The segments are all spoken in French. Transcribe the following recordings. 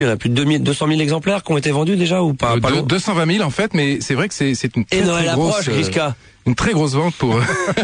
Il y en a plus de 200 000 exemplaires qui ont été vendus déjà ou pas? 220 000 en fait, mais c'est vrai que c'est une très, très grosse... Une très grosse vente pour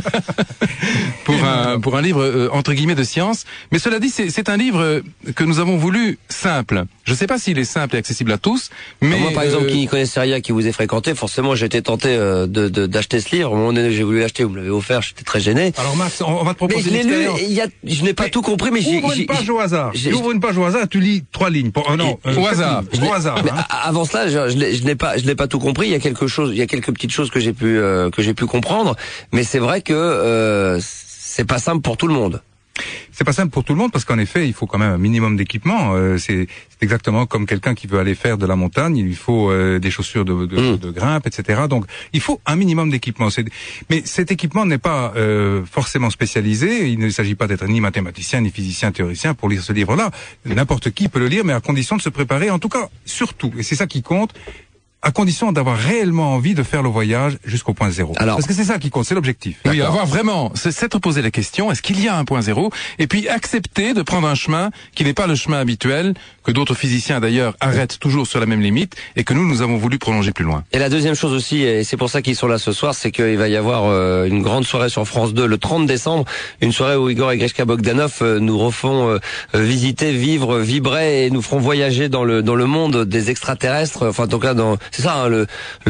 pour un livre entre guillemets de science. Mais cela dit, c'est un livre que nous avons voulu simple. Je ne sais pas s'il est simple et accessible à tous, mais moi par exemple qui n'y connaissais rien, qui vous ai fréquenté, forcément j'ai été tenté d'acheter ce livre. Au moment donné, j'ai voulu l'acheter, vous me l'avez offert, j'étais très gêné. Alors Max, on va te proposer l'expérience. Je n'ai pas tout compris, mais ouvre une page au hasard. Ouvre une page au hasard, tu lis 3 lignes. Au hasard. Au hasard. Avant cela, je n'ai pas tout compris. Il y a quelques petites choses que j'ai pu comprendre, mais c'est vrai que c'est pas simple pour tout le monde. C'est pas simple pour tout le monde parce qu'en effet, il faut quand même un minimum d'équipement. C'est exactement comme quelqu'un qui veut aller faire de la montagne, il lui faut des chaussures de grimpe, etc. Donc, il faut un minimum d'équipement. Mais cet équipement n'est pas forcément spécialisé. Il ne s'agit pas d'être ni mathématicien, ni physicien, théoricien pour lire ce livre-là. N'importe qui peut le lire, mais à condition de se préparer. En tout cas, surtout, et c'est ça qui compte, à condition d'avoir réellement envie de faire le voyage jusqu'au point zéro. Alors, parce que c'est ça qui compte, c'est l'objectif. Oui, avoir vraiment, s'être posé la question, est-ce qu'il y a un point zéro? Et puis accepter de prendre un chemin qui n'est pas le chemin habituel, que d'autres physiciens d'ailleurs arrêtent toujours sur la même limite, et que nous avons voulu prolonger plus loin. Et la deuxième chose aussi, et c'est pour ça qu'ils sont là ce soir, c'est qu'il va y avoir une grande soirée sur France 2 le 30 décembre, une soirée où Igor et Grishka Bogdanov nous refont visiter, vivre, vibrer, et nous feront voyager dans le monde des extraterrestres, enfin en tout cas c'est ça, hein,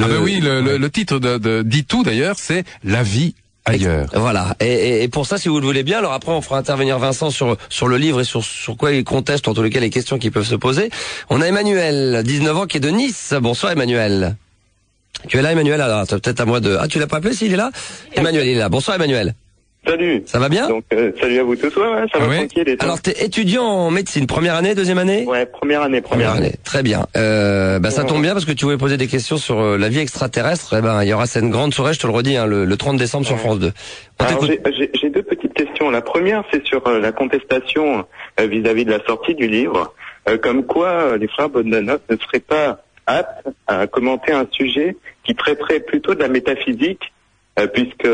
le titre dit tout d'ailleurs, c'est La vie ailleurs. Voilà. Et pour ça, si vous le voulez bien, alors après on fera intervenir Vincent sur le livre et sur quoi il conteste, en tous les cas les questions qui peuvent se poser. On a Emmanuel, 19 ans, qui est de Nice. Bonsoir Emmanuel. Tu es là Emmanuel? Alors c'est peut-être à moi de... Ah, tu l'as pas appelé s'il est là? Emmanuel il est là. Bonsoir Emmanuel. Salut. Ça va bien? Donc salut à vous tous. Ouais, ça va tranquille. Et toi? Alors t'es étudiant en médecine, première année, deuxième année? Ouais, première année. Très bien. Ça tombe bien parce que tu voulais poser des questions sur la vie extraterrestre. Eh ben il y aura cette grande soirée, je te le redis, hein, le 30 décembre sur France 2. Alors j'ai deux petites questions. La première, c'est sur la contestation vis-à-vis de la sortie du livre, comme quoi les frères Bogdanov ne seraient pas aptes à commenter un sujet qui traiterait plutôt de la métaphysique. Puisque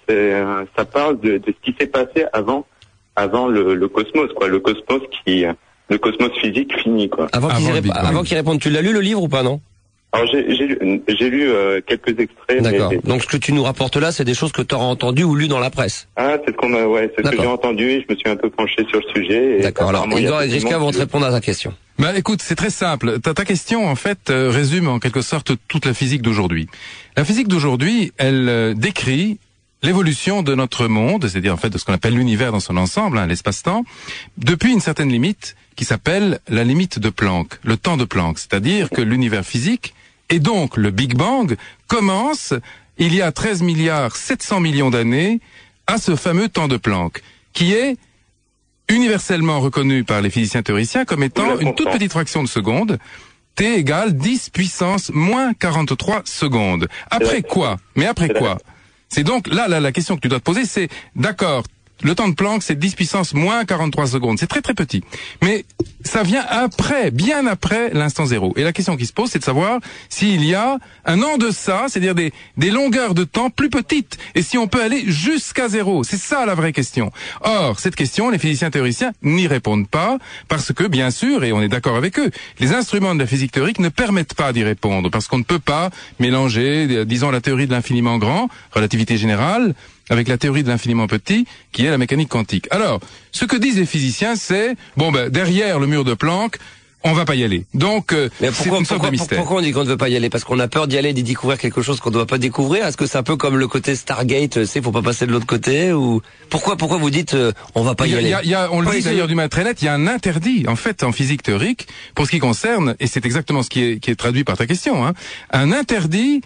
ça parle de ce qui s'est passé avant le cosmos, quoi, le cosmos physique fini, quoi. Avant qu'il réponde, tu l'as lu le livre ou pas, non? Alors j'ai lu quelques extraits. D'accord. Donc ce que tu nous rapportes là, c'est des choses que tu auras entendues ou lues dans la presse. Ah, c'est ce que j'ai entendu et je me suis un peu penché sur le sujet. D'accord. Alors Igor et Grishka vont te répondre à ta question. Bah écoute, c'est très simple. Ta question en fait résume en quelque sorte toute la physique d'aujourd'hui. La physique d'aujourd'hui, elle décrit l'évolution de notre monde, c'est-à-dire en fait de ce qu'on appelle l'univers dans son ensemble, hein, l'espace-temps, depuis une certaine limite qui s'appelle la limite de Planck, le temps de Planck, c'est-à-dire que l'univers physique et donc le Big Bang commence il y a 13 milliards 700 millions d'années à ce fameux temps de Planck, qui est universellement reconnu par les physiciens théoriciens comme étant une toute petite fraction de seconde, t égale 10 puissance moins 43 secondes. Après quoi? Mais après quoi? C'est donc là la question que tu dois te poser, c'est d'accord, le temps de Planck c'est 10 puissance moins 43 secondes, c'est très très petit. Mais ça vient après, bien après l'instant zéro. Et la question qui se pose, c'est de savoir s'il y a un en deçà, c'est-à-dire des longueurs de temps plus petites, et si on peut aller jusqu'à zéro. C'est ça la vraie question. Or, cette question, les physiciens théoriciens n'y répondent pas, parce que, bien sûr, et on est d'accord avec eux, les instruments de la physique théorique ne permettent pas d'y répondre, parce qu'on ne peut pas mélanger, disons, la théorie de l'infiniment grand, relativité générale, avec la théorie de l'infiniment petit, qui est la mécanique quantique. Alors, ce que disent les physiciens, c'est, derrière le mur de Planck, on va pas y aller. Donc, c'est une sorte de mystère. Pourquoi on dit qu'on ne veut pas y aller? Parce qu'on a peur d'y aller, d'y découvrir quelque chose qu'on ne doit pas découvrir? Est-ce que c'est un peu comme le côté Stargate, faut pas passer de l'autre côté? Ou pourquoi vous dites on va pas y aller? On le dit d'ailleurs d'une manière très nette, il y a un interdit, en fait, en physique théorique, pour ce qui concerne, et c'est exactement ce qui est traduit par ta question, hein, un interdit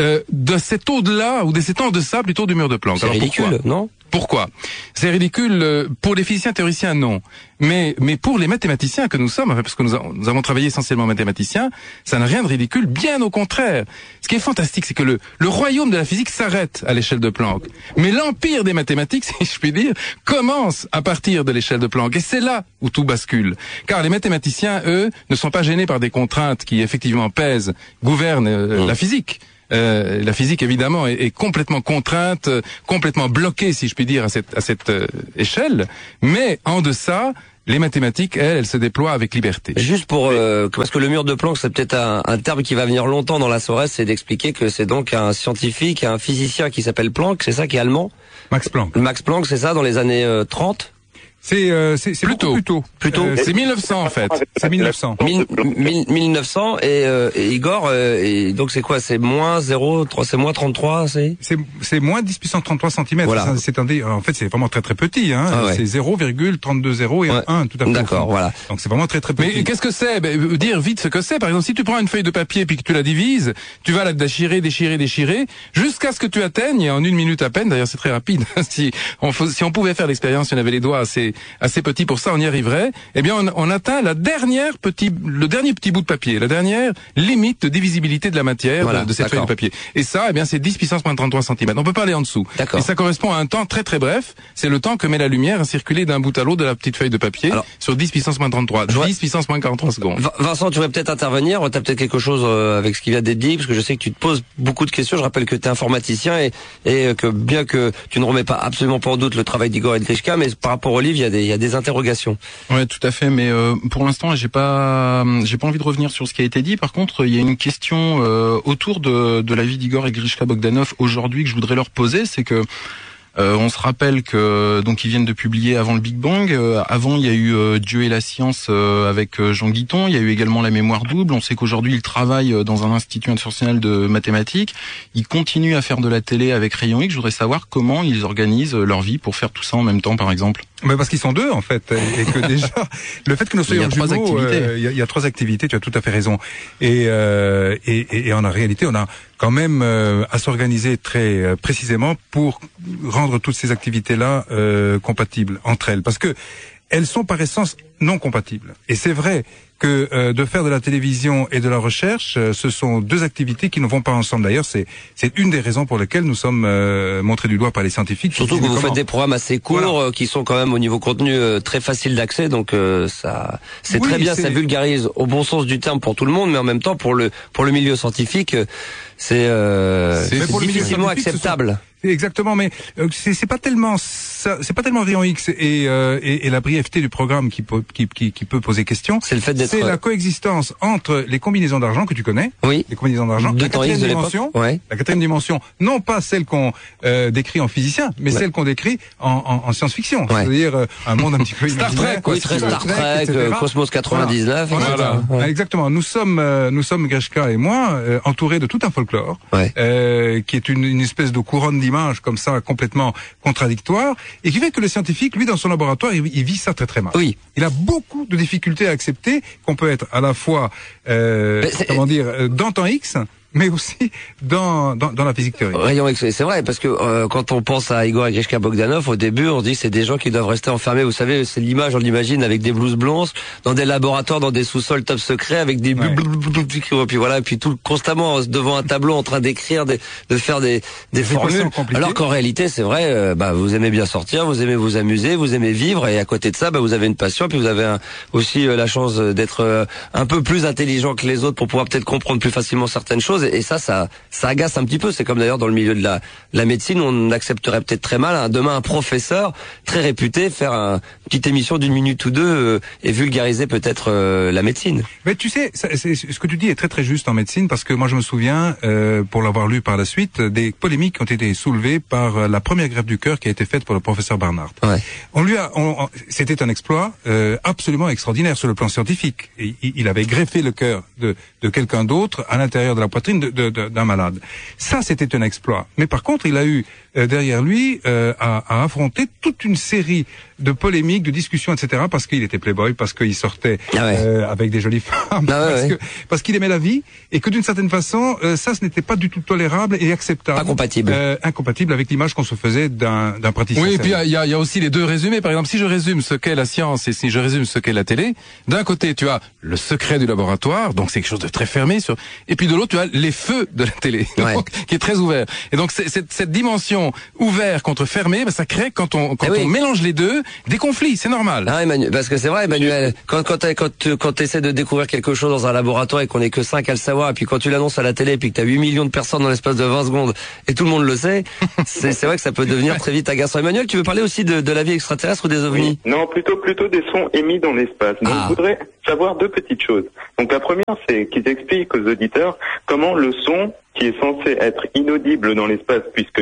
de cet au-delà, ou de cet en deçà plutôt du mur de Planck. C'est ridicule, non? Pourquoi? C'est ridicule pour les physiciens théoriciens, non. Mais pour les mathématiciens que nous sommes, parce que nous avons travaillé essentiellement en mathématiciens, ça n'a rien de ridicule, bien au contraire. Ce qui est fantastique, c'est que le royaume de la physique s'arrête à l'échelle de Planck. Mais l'empire des mathématiques, si je puis dire, commence à partir de l'échelle de Planck. Et c'est là où tout bascule. Car les mathématiciens, eux, ne sont pas gênés par des contraintes qui effectivement pèsent, gouvernent la physique. La physique évidemment est complètement contrainte, complètement bloquée si je puis dire à cette échelle, mais en deçà Les mathématiques, elles se déploient avec liberté. Juste pour parce que le mur de Planck, c'est peut-être un terme qui va venir longtemps dans la soirée, c'est d'expliquer que c'est donc un scientifique, un physicien qui s'appelle Planck, c'est ça, qui est allemand. Max Planck. Max Planck, c'est ça, dans les années 30. C'est plus tôt. C'est 1900 en fait. C'est 1900. 1900 et Igor, et donc c'est quoi? C'est moins 0,3, c'est moins 33, c'est moins 10 puissance 33 cm. Voilà. En fait, c'est vraiment très très petit, hein. Ah ouais. C'est 0,320 et ouais. 1 tout à fait. D'accord, voilà. Donc c'est vraiment très très petit. Mais qu'est-ce que c'est? Dire vite ce que c'est. Par exemple, si tu prends une feuille de papier puis que tu la divises, tu vas la déchirer jusqu'à ce que tu atteignes en 1 minute à peine. D'ailleurs, c'est très rapide. si on pouvait faire l'expérience, si on avait les doigts assez petits pour ça, on y arriverait. Eh bien, on atteint le dernier petit bout de papier, la dernière limite de divisibilité de la matière, voilà, de cette feuille de papier. Et ça, eh bien, c'est 10 puissance moins 33 cm. On peut pas aller en dessous. Et ça correspond à un temps très très bref. C'est le temps que met la lumière à circuler d'un bout à l'autre de la petite feuille de papier. Alors, sur 10 puissance moins 33. 10 puissance moins 43 secondes. Vincent, tu voudrais peut-être intervenir. T'as peut-être quelque chose avec ce qui vient d'être dit, parce que je sais que tu te poses beaucoup de questions. Je rappelle que tu es informaticien et que bien que tu ne remets pas absolument pas en doute le travail d'Igor et de Grishka, mais par rapport au livre, il y a des interrogations. Ouais, tout à fait. Mais pour l'instant, j'ai pas envie de revenir sur ce qui a été dit. Par contre, il y a une question autour de la vie d'Igor et Grishka Bogdanov aujourd'hui que je voudrais leur poser, c'est que on se rappelle que donc ils viennent de publier avant le Big Bang. Avant, il y a eu Dieu et la science avec Jean Guiton. Il y a eu également la mémoire double. On sait qu'aujourd'hui, ils travaillent dans un institut international de mathématiques. Ils continuent à faire de la télé avec Rayon X. Je voudrais savoir comment ils organisent leur vie pour faire tout ça en même temps, par exemple. Mais parce qu'ils sont deux en fait, et que déjà le fait que nous soyons jumeaux, il y a 3 activités. Tu as tout à fait raison. Et en réalité, on a quand même à s'organiser très précisément pour rendre toutes ces activités-là compatibles entre elles, parce que elles sont par essence non compatibles. Et c'est vrai que de faire de la télévision et de la recherche, ce sont 2 activités qui ne vont pas ensemble. D'ailleurs, c'est une des raisons pour lesquelles nous sommes montrés du doigt par les scientifiques. Surtout que vous faites des programmes assez courts, voilà, qui sont quand même au niveau contenu très faciles d'accès, donc ça c'est très bien, ça vulgarise au bon sens du terme pour tout le monde, mais en même temps pour le milieu scientifique, c'est difficilement acceptable. Exactement, mais c'est pas tellement ça, c'est pas tellement Rayon X et la brièveté du programme qui peut poser question. C'est le fait d'être. C'est la coexistence entre les combinaisons d'argent que tu connais. Oui. Les combinaisons d'argent. La 4e dimension. Ouais. La 4e dimension, non pas celle qu'on décrit en physicien, mais celle qu'on décrit en science-fiction. Ouais. C'est-à-dire un monde un petit peu Star Trek, quoi. Oui, très Star Trek, Cosmos 99. Voilà. Ouais. Exactement. Nous sommes Grishka et moi entourés de tout un folklore, qui est une espèce de couronne d'images comme ça complètement contradictoire, et qui fait que le scientifique, lui, dans son laboratoire, il vit ça très très mal. Oui. Il a beaucoup de difficultés à accepter qu'on peut être à la fois dans temps X, mais aussi dans la physique théorique. Rayon X, c'est vrai, parce que quand on pense à Igor et Grishka Bogdanov, au début, on se dit que c'est des gens qui doivent rester enfermés. Vous savez, c'est l'image, on l'imagine, avec des blouses blanches, dans des laboratoires, dans des sous-sols top secrets, avec des puis voilà, puis constamment devant un tableau en train d'écrire, de faire des formules. Alors qu'en réalité, c'est vrai, vous aimez bien sortir, vous aimez vous amuser, vous aimez vivre, et à côté de ça, vous avez une passion, puis vous avez aussi la chance d'être un peu plus intelligent que les autres pour pouvoir peut-être comprendre plus facilement certaines choses. Et ça agace un petit peu. C'est comme d'ailleurs dans le milieu de la médecine, on accepterait peut-être très mal demain un professeur très réputé faire une petite émission d'1 minute ou 2 et vulgariser peut-être la médecine. Mais tu sais, ce que tu dis est très très juste en médecine, parce que moi je me souviens, pour l'avoir lu par la suite, des polémiques qui ont été soulevées par la première greffe du cœur qui a été faite pour le professeur Barnard. Ouais. C'était un exploit absolument extraordinaire sur le plan scientifique. Et il avait greffé le cœur de quelqu'un d'autre à l'intérieur de la poitrine d'un malade. Ça, c'était un exploit. Mais par contre, il a eu derrière lui à affronter toute une série de polémiques, de discussions, etc. parce qu'il était playboy, parce qu'il sortait avec des jolies femmes, parce qu'il aimait la vie, et que d'une certaine façon, ça, ce n'était pas du tout tolérable et acceptable. Incompatible avec l'image qu'on se faisait d'un praticien. Oui, et puis il y a aussi les 2 résumés. Par exemple, si je résume ce qu'est la science et si je résume ce qu'est la télé, d'un côté, tu as le secret du laboratoire, donc c'est quelque chose de très fermé, et puis de l'autre, tu as les feux de la télé, donc, qui est très ouvert. Et donc cette dimension sont ouverts contre fermés, ben, ça crée, quand on mélange les deux, des conflits, c'est normal. Ah, Emmanuel, parce que c'est vrai, Emmanuel, quand t'essaies de découvrir quelque chose dans un laboratoire et qu'on est que 5 à le savoir, et puis quand tu l'annonces à la télé, et puis que t'as 8 millions de personnes dans l'espace de 20 secondes, et tout le monde le sait, c'est vrai que ça peut devenir très vite agaçant. Emmanuel, tu veux parler aussi de la vie extraterrestre ou des ovnis? Non, plutôt des sons émis dans l'espace. Donc, je voudrais savoir deux petites choses. Donc, la première, c'est qu'ils expliquent aux auditeurs comment le son, qui est censé être inaudible dans l'espace puisque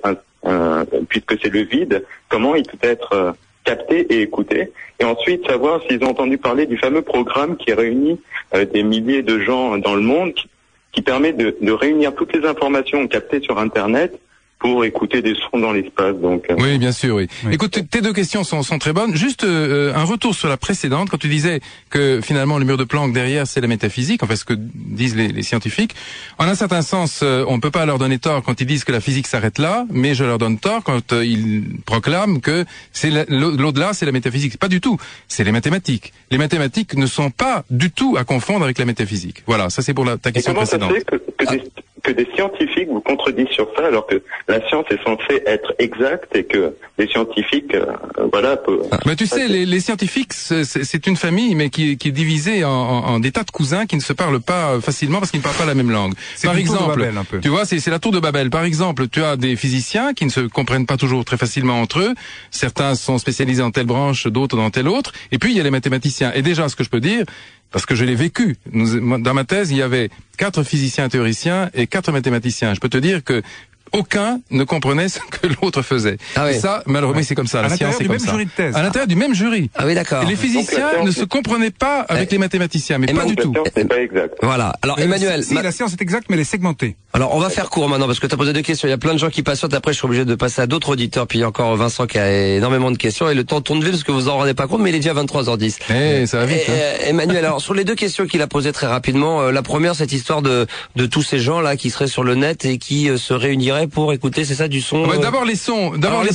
c'est le vide, comment il peut être capté et écouté. Et ensuite, savoir s'ils ont entendu parler du fameux programme qui réunit des milliers de gens dans le monde, qui permet de réunir toutes les informations captées sur Internet pour écouter des sons dans l'espace. Donc oui, bien sûr, oui. Écoute, tes deux questions sont très bonnes. Juste un retour sur la précédente, quand tu disais que finalement le mur de Planck derrière c'est la métaphysique, enfin ce que disent les scientifiques. En un certain sens, on ne peut pas leur donner tort quand ils disent que la physique s'arrête là, mais je leur donne tort quand ils proclament que c'est l'au-delà, c'est la métaphysique. Pas du tout. C'est les mathématiques. Les mathématiques ne sont pas du tout à confondre avec la métaphysique. Voilà, ça c'est pour ta question précédente. Et comment ça se fait que des scientifiques vous contredisent sur ça, alors que la science est censée être exacte et que les scientifiques, Mais tu sais, les scientifiques, c'est une famille, mais qui est divisée en des tas de cousins qui ne se parlent pas facilement parce qu'ils ne parlent pas la même langue. Par exemple, Babel, un peu. Tu vois, c'est la tour de Babel. Par exemple, tu as des physiciens qui ne se comprennent pas toujours très facilement entre eux. Certains sont spécialisés dans telle branche, d'autres dans telle autre. Et puis il y a les mathématiciens. Et déjà, ce que je peux dire, parce que je l'ai vécu. Dans ma thèse, il y avait 4 physiciens théoriciens et 4 mathématiciens. Je peux te dire que aucun ne comprenait ce que l'autre faisait. Ah oui. Et ça, malheureusement, c'est comme ça. La science, c'est comme ça. À l'intérieur du même jury. Ah oui, d'accord. Et les physiciens ne se comprenaient pas avec les mathématiciens, mais pas du tout. C'est pas exact. Voilà. Alors, Emmanuel. Si, la science est exacte, mais elle est segmentée. Alors, on va faire court maintenant, parce que tu as posé 2 questions. Il y a plein de gens qui patientent. Après, je suis obligé de passer à d'autres auditeurs. Puis il y a encore Vincent qui a énormément de questions. Et le temps tourne vite, parce que vous en rendez pas compte, mais il est déjà 23h10. Ça va vite. Emmanuel, alors, sur les 2 questions qu'il a posées très rapidement, la première, cette histoire de tous ces gens-là qui seraient sur le net et qui se réuniraient pour écouter, c'est ça, du son. D'abord les sons. D'abord les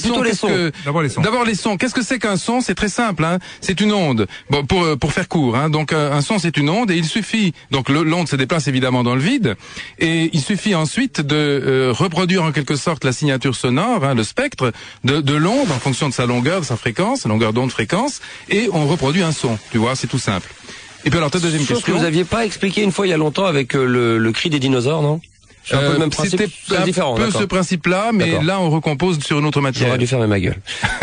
sons. Qu'est-ce que c'est qu'un son? C'est très simple. Hein. C'est une onde. Bon, pour faire court. Hein. Donc un son, c'est une onde, et il suffit. Donc l'onde se déplace évidemment dans le vide, et il suffit ensuite de reproduire en quelque sorte la signature sonore, hein, le spectre de l'onde en fonction de sa longueur, de sa fréquence, longueur d'onde, fréquence, et on reproduit un son. Tu vois, c'est tout simple. Et puis alors ta deuxième question. Que vous aviez pas expliqué une fois il y a longtemps avec le cri des dinosaures, non? C'est un peu le même principe. C'était différent, un peu ce principe-là, mais là on recompose sur une autre matière. J'aurais dû fermer ma gueule.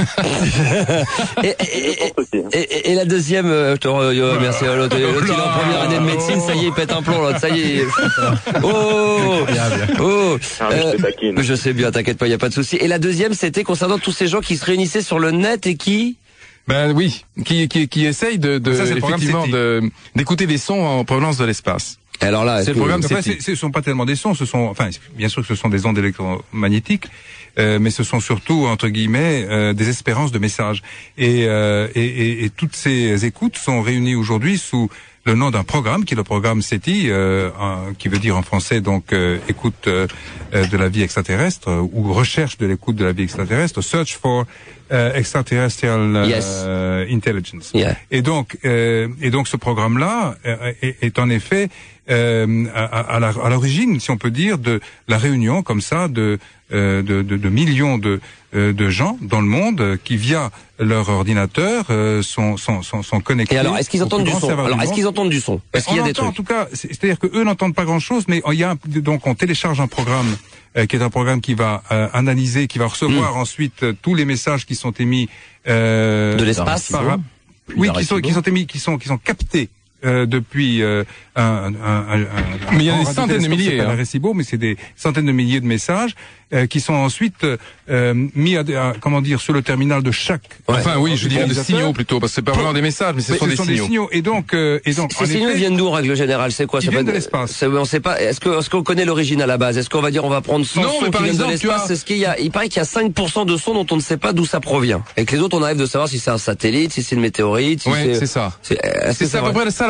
et la deuxième, merci. L'autre, il est en première année de médecine, ça y est, il pète un plomb, l'autre, ça y est. Je sais bien, t'inquiète pas, il y a pas de souci. Et la deuxième, c'était concernant tous ces gens qui se réunissaient sur le net et qui... Ben oui, qui essayent effectivement d'écouter des sons en provenance de l'espace. Alors là, c'est le programme. Ce sont pas tellement des sons, bien sûr que ce sont des ondes électromagnétiques, mais ce sont surtout entre guillemets des espérances de messages. Et toutes ces écoutes sont réunies aujourd'hui sous le nom d'un programme qui est le programme SETI, qui veut dire en français donc écoute de la vie extraterrestre ou recherche de l'écoute de la vie extraterrestre, Search for Extraterrestrial Intelligence. Yeah. Et donc ce programme-là est en effet à l'origine, si on peut dire, de la réunion comme ça de millions de gens dans le monde qui via leur ordinateur sont connectés. Et alors, est-ce qu'ils entendent du son? Est-ce qu'ils entendent du son? Est-ce qu'il y a des trucs? En tout cas, c'est-à-dire que eux n'entendent pas grand-chose, mais donc on télécharge un programme qui est un programme qui va analyser, qui va recevoir ensuite tous les messages qui sont émis de l'espace. Oui, qui sont émis, qui sont captés. Depuis mais il y a des centaines de milliers. Arecibo, mais c'est des centaines de milliers de messages qui sont ensuite mis sur le terminal de chaque. Enfin oui, je dirais de signaux plutôt, parce que c'est pas vraiment des messages, mais ce sont des signaux. Et donc ces signaux viennent d'où en règle générale? C'est quoi? Ils viennent de l'espace. On sait pas. Est-ce qu'on connaît l'origine à la base? Est-ce qu'on va dire on va prendre 100 sons qui viennent de l'espace? Est-ce qu'il y a? Il paraît qu'il y a 5% de sons dont on ne sait pas d'où ça provient, et que les autres on arrive de savoir si c'est un satellite, si c'est une météorite. Oui, c'est ça. C'est à peu près ça la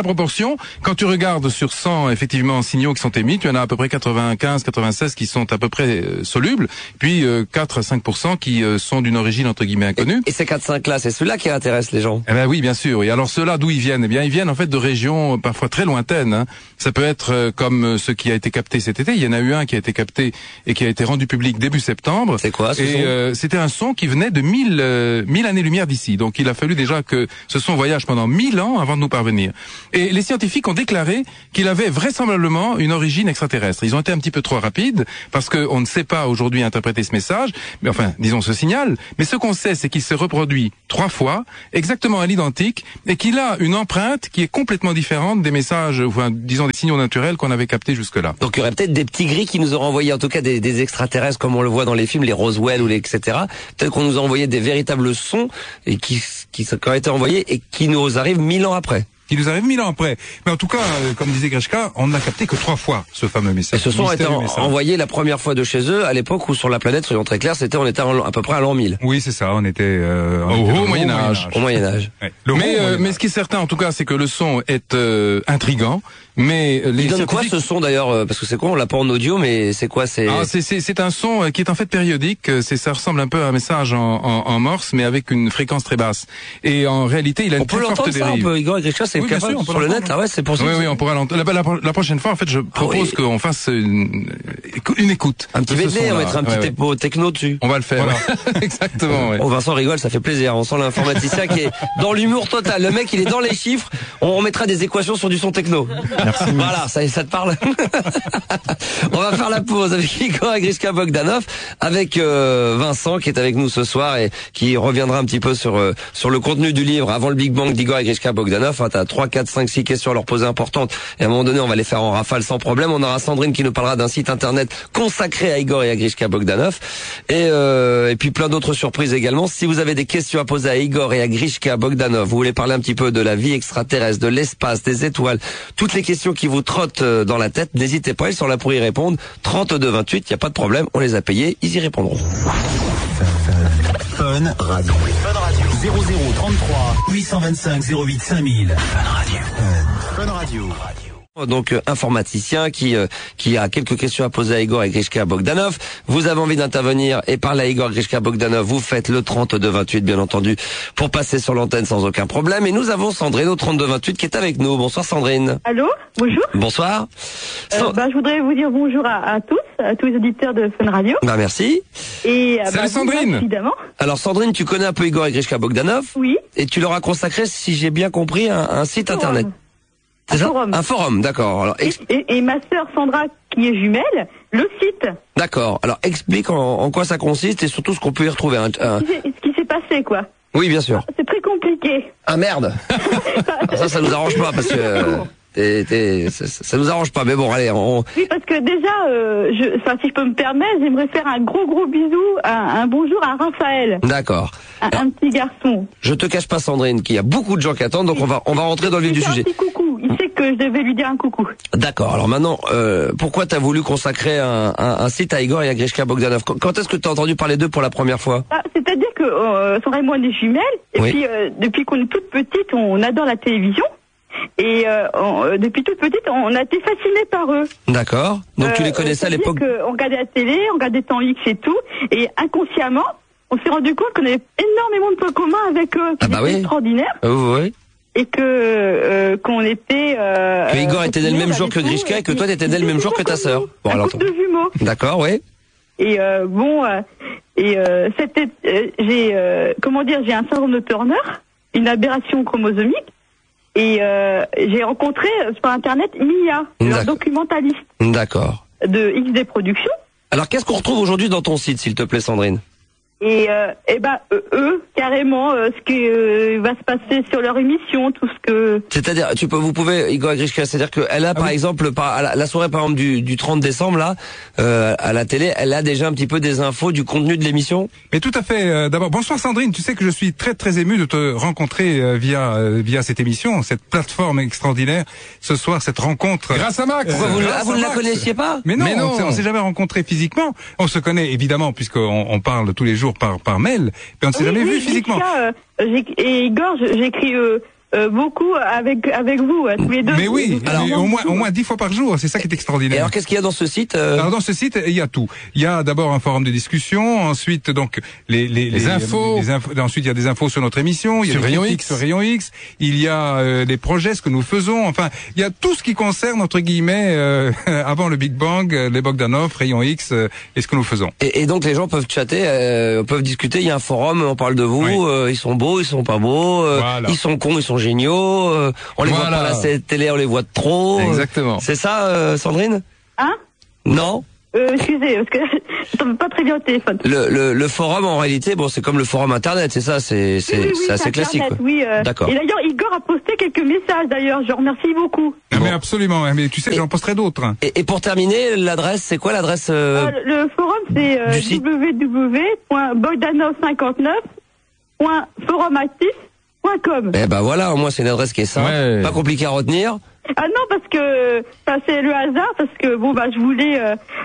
proportion, quand tu regardes sur 100 effectivement signaux qui sont émis, tu en as à peu près 95, 96 qui sont à peu près solubles, puis 4 à 5% qui sont d'une origine entre guillemets inconnue. Et ces 4-5 là, c'est ceux-là qui intéressent les gens. Eh ben oui, bien sûr. Et alors ceux-là, d'où ils viennent? Eh bien, ils viennent en fait de régions parfois très lointaines. Hein. Ça peut être comme ce qui a été capté cet été. Il y en a eu un qui a été capté et qui a été rendu public début septembre. C'est quoi ce son? Et c'était un son qui venait de 1000 années-lumière d'ici. Donc il a fallu déjà que ce son voyage pendant 1000 ans avant de nous parvenir. Et les scientifiques ont déclaré qu'il avait vraisemblablement une origine extraterrestre. Ils ont été un petit peu trop rapides parce qu'on ne sait pas aujourd'hui interpréter ce message, mais enfin, disons ce signal. Mais ce qu'on sait, c'est qu'il s'est reproduit 3 fois, exactement à l'identique, et qu'il a une empreinte qui est complètement différente des messages, enfin, disons des signaux naturels qu'on avait captés jusque-là. Donc il y aurait peut-être des petits gris qui nous auraient envoyé, en tout cas des extraterrestres comme on le voit dans les films, les Roswell ou les etc. Peut-être qu'on nous a envoyé des véritables sons et qui auraient été envoyés et qui nous arrivent 1000 ans après. Qui nous arrive 1000 ans après. Mais en tout cas, comme disait Grishka, on n'a capté que 3 fois ce fameux message. Et ce son a été envoyé la première fois de chez eux à l'époque où sur la planète, soyons très clairs, on était à peu près à l'an 1000. Oui, c'est ça, on était au Moyen-Âge. Au Moyen-Âge. Ouais. Mais ce qui est certain en tout cas, c'est que le son est intriguant. Mais les il donne quoi scientifiques... ce son d'ailleurs? Parce que c'est quoi, on l'a pas en audio, mais c'est quoi? C'est un son qui est en fait périodique. Ça ressemble un peu à un message en morse, mais avec une fréquence très basse. Et en réalité, il a une très forte dérive. On peut l'entendre ça, on peut, Igor et Grishka, c'est capable sur le net. Ah ouais, c'est pour ça. Oui, on pourra l'entendre. La prochaine fois, en fait, je propose qu'on fasse une écoute. Un petit medley, on mettra un petit techno dessus. On va le faire. Voilà. Exactement. Ouais. Oh, Vincent rigole, ça fait plaisir. On sent l'informaticien qui est dans l'humour total. Le mec, il est dans les chiffres. On mettra des équations sur du son techno. Merci. Voilà, ça te parle. On va faire la pause avec Igor et Grishka Bogdanov, avec Vincent qui est avec nous ce soir et qui reviendra un petit peu sur le contenu du livre avant le Big Bang d'Igor et Grishka Bogdanov. T'as 3, 4, 5, 6 questions à leur poser importantes et à un moment donné, on va les faire en rafale sans problème. On aura Sandrine qui nous parlera d'un site internet consacré à Igor et à Grishka Bogdanov et puis plein d'autres surprises également. Si vous avez des questions à poser à Igor et à Grishka Bogdanov, vous voulez parler un petit peu de la vie extraterrestre, de l'espace, des étoiles, toutes les questions qui vous trottent dans la tête, n'hésitez pas, ils sont là pour y répondre. 32 28, il y a pas de problème, on les a payés, ils y répondront. Fun Radio. Fun Radio. 0033 825 08 5000. Fun Radio. Fun Radio. Donc informaticien qui a quelques questions à poser à Igor et Grishka Bogdanov. Vous avez envie d'intervenir et parler à Igor Grishka Bogdanov, vous faites le 32 28 bien entendu pour passer sur l'antenne sans aucun problème. Et nous avons Sandrine au 32 28 qui est avec nous. Bonsoir Sandrine. Allô, bonjour. Bonsoir. Je voudrais vous dire bonjour à tous les auditeurs de Fun Radio. Bah merci. Et salut Sandrine. Évidemment. Alors Sandrine, tu connais un peu Igor et Grishka Bogdanov? Oui. Et tu leur as consacré, si j'ai bien compris, un site internet. C'est ça? Forum. Un forum, d'accord. Alors, et ma sœur Sandra, qui est jumelle, le site. D'accord. Alors, explique en quoi ça consiste et surtout ce qu'on peut y retrouver. Ce qui s'est passé, quoi. Oui, bien sûr. C'est très compliqué. Ah merde. Ça nous arrange pas parce que ça nous arrange pas. Mais bon, allez. Oui, parce que déjà, si je peux me permettre, j'aimerais faire un gros bisou, un bonjour à Raphaël. D'accord. Un petit garçon. Je te cache pas, Sandrine, qu'il y a beaucoup de gens qui attendent, donc on va rentrer dans le vif du sujet. Un petit coucou. Il sait que je devais lui dire un coucou. D'accord. Alors maintenant, pourquoi t'as voulu consacrer un site à Igor et à Grishka Bogdanov? Quand est-ce que t'as entendu parler d'eux pour la première fois? C'est-à-dire que Sandra et moi, on est jumelles, et oui. puis depuis qu'on est toute petite, on adore la télévision. Et depuis toute petite, on a été fascinés par eux. D'accord. Donc tu les connaissais à l'époque? On regardait la télé, on regardait Temps X et tout, et inconsciemment, on s'est rendu compte qu'on avait énormément de points communs avec eux, qui étaient extraordinaires. Oui. Et qu'on était... que Igor était né le même jour que Grishka et que toi t'étais né le même jour que ta sœur. Bon, un couple de jumeaux. D'accord, oui. Et j'ai un syndrome de Turner, une aberration chromosomique. Et j'ai rencontré sur Internet Mia, leur documentaliste. D'accord. De XD Productions. Alors qu'est-ce qu'on retrouve aujourd'hui dans ton site, s'il te plaît, Sandrine? Et eux, carrément, ce qui va se passer sur leur émission, tout ce que... C'est-à-dire, vous pouvez, Igor Grishka, c'est-à-dire qu'elle a, par exemple, à la soirée, par exemple, du 30 décembre, là, à la télé, elle a déjà un petit peu des infos du contenu de l'émission? Mais tout à fait. D'abord, bonsoir Sandrine, tu sais que je suis très très ému de te rencontrer via cette émission, cette plateforme extraordinaire. Ce soir, cette rencontre... Grâce à Max. Vous ne la connaissiez pas? Mais non. On s'est jamais rencontrés physiquement. On se connaît évidemment, puisqu'on parle tous les jours par mail, mais on ne s'est jamais vu physiquement. Et Igor, j'écris beaucoup avec vous, tous les deux. Mais oui, Alors, mais au moins 10 fois par jour, c'est ça qui est Et extraordinaire. alors, qu'est-ce qu'il y a dans ce site Alors dans ce site, il y a tout. Il y a d'abord un forum de discussion, ensuite donc les infos. ensuite il y a des infos sur notre émission, il y a Sur des Rayon critiques X. sur Rayon X, il y a des projets, ce que nous faisons, enfin, il y a tout ce qui concerne entre guillemets avant le Big Bang, les Bogdanov, Rayon X et ce que nous faisons. et donc les gens peuvent chatter, peuvent discuter. Il y a un forum, on parle de vous. Oui. Ils sont beaux, ils sont pas beaux. Voilà. Ils sont cons, ils sont géniaux. On les voit Voilà. pas à la télé, on les voit de trop. Exactement. C'est ça, Sandrine? Hein? Non. Excusez, parce que je tombe pas très bien au téléphone. Le forum, en réalité, bon, c'est comme le forum internet, c'est ça, c'est Oui, assez classique. Internet, quoi. oui. D'accord. Et d'ailleurs, Igor a posté quelques messages. D'ailleurs, je remercie beaucoup. Mais absolument, mais tu sais, j'en posterai d'autres. Hein. Et pour terminer, l'adresse, c'est quoi l'adresse Le forum, c'est du site. www.bogdanov59.forumactif.com. Eh ben voilà, au moins c'est une adresse qui est simple, Ouais. pas compliqué à retenir. Ah non, parce que c'est le hasard, parce que bon bah je voulais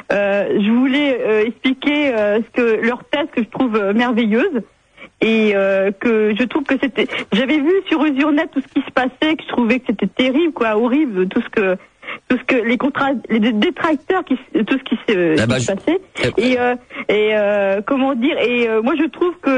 expliquer ce que leur thèse que je trouve merveilleuse et que je trouve que j'avais vu sur Usurnet tout ce qui se passait, que je trouvais que c'était terrible, quoi, horrible, tout ce que les détracteurs, tout ce qui se passait. Et comment dire, et moi je trouve que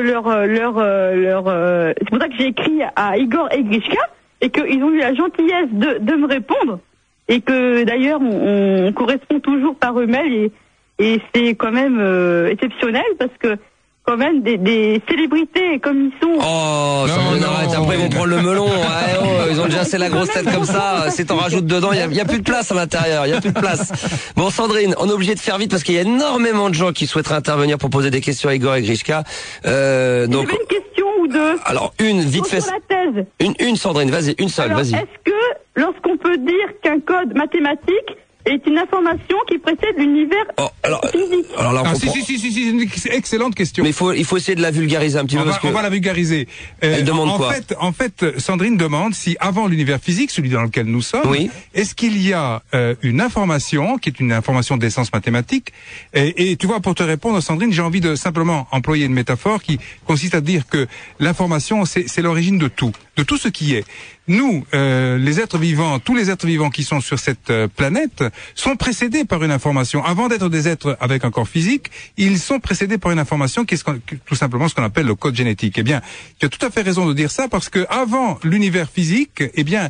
c'est pour ça que j'ai écrit à Igor et Grishka, et qu'ils ont eu la gentillesse de me répondre, et que d'ailleurs on correspond toujours par email, et c'est quand même exceptionnel, parce que quand même des célébrités comme ils sont. Oh, Sandrine, arrête, après ils vont prendre le melon. Ouais, ils ont déjà assez la grosse tête comme ça. Si t'en rajoutes dedans, il y a plus de place à l'intérieur. Il y a plus de place. Bon, Sandrine, on est obligé de faire vite parce qu'il y a énormément de gens qui souhaiteraient intervenir pour poser des questions à Igor et Grishka. Donc, J'avais une question ou deux. alors une vite fait. Sur la thèse. Une Sandrine, vas-y, une seule, Alors, vas-y. est-ce que lorsqu'on peut dire qu'un code mathématique est une information qui précède l'univers physique? Alors là, on Ah, comprend. si, c'est une excellente question. Mais il faut essayer de la vulgariser un petit peu parce que On va la vulgariser. Elle demande quoi En fait, Sandrine demande si avant l'univers physique, celui dans lequel nous sommes, Oui. est-ce qu'il y a une information qui est une information d'essence mathématique et tu vois, pour te répondre, Sandrine, j'ai envie de simplement employer une métaphore qui consiste à dire que l'information, c'est l'origine de tout ce qui est. Nous, les êtres vivants, tous les êtres vivants qui sont sur cette planète sont précédés par une information. Avant d'être des êtres avec un corps physique, ils sont précédés par une information qui est tout simplement ce qu'on appelle le code génétique. Eh bien, tu as tout à fait raison de dire ça parce que avant l'univers physique, eh bien,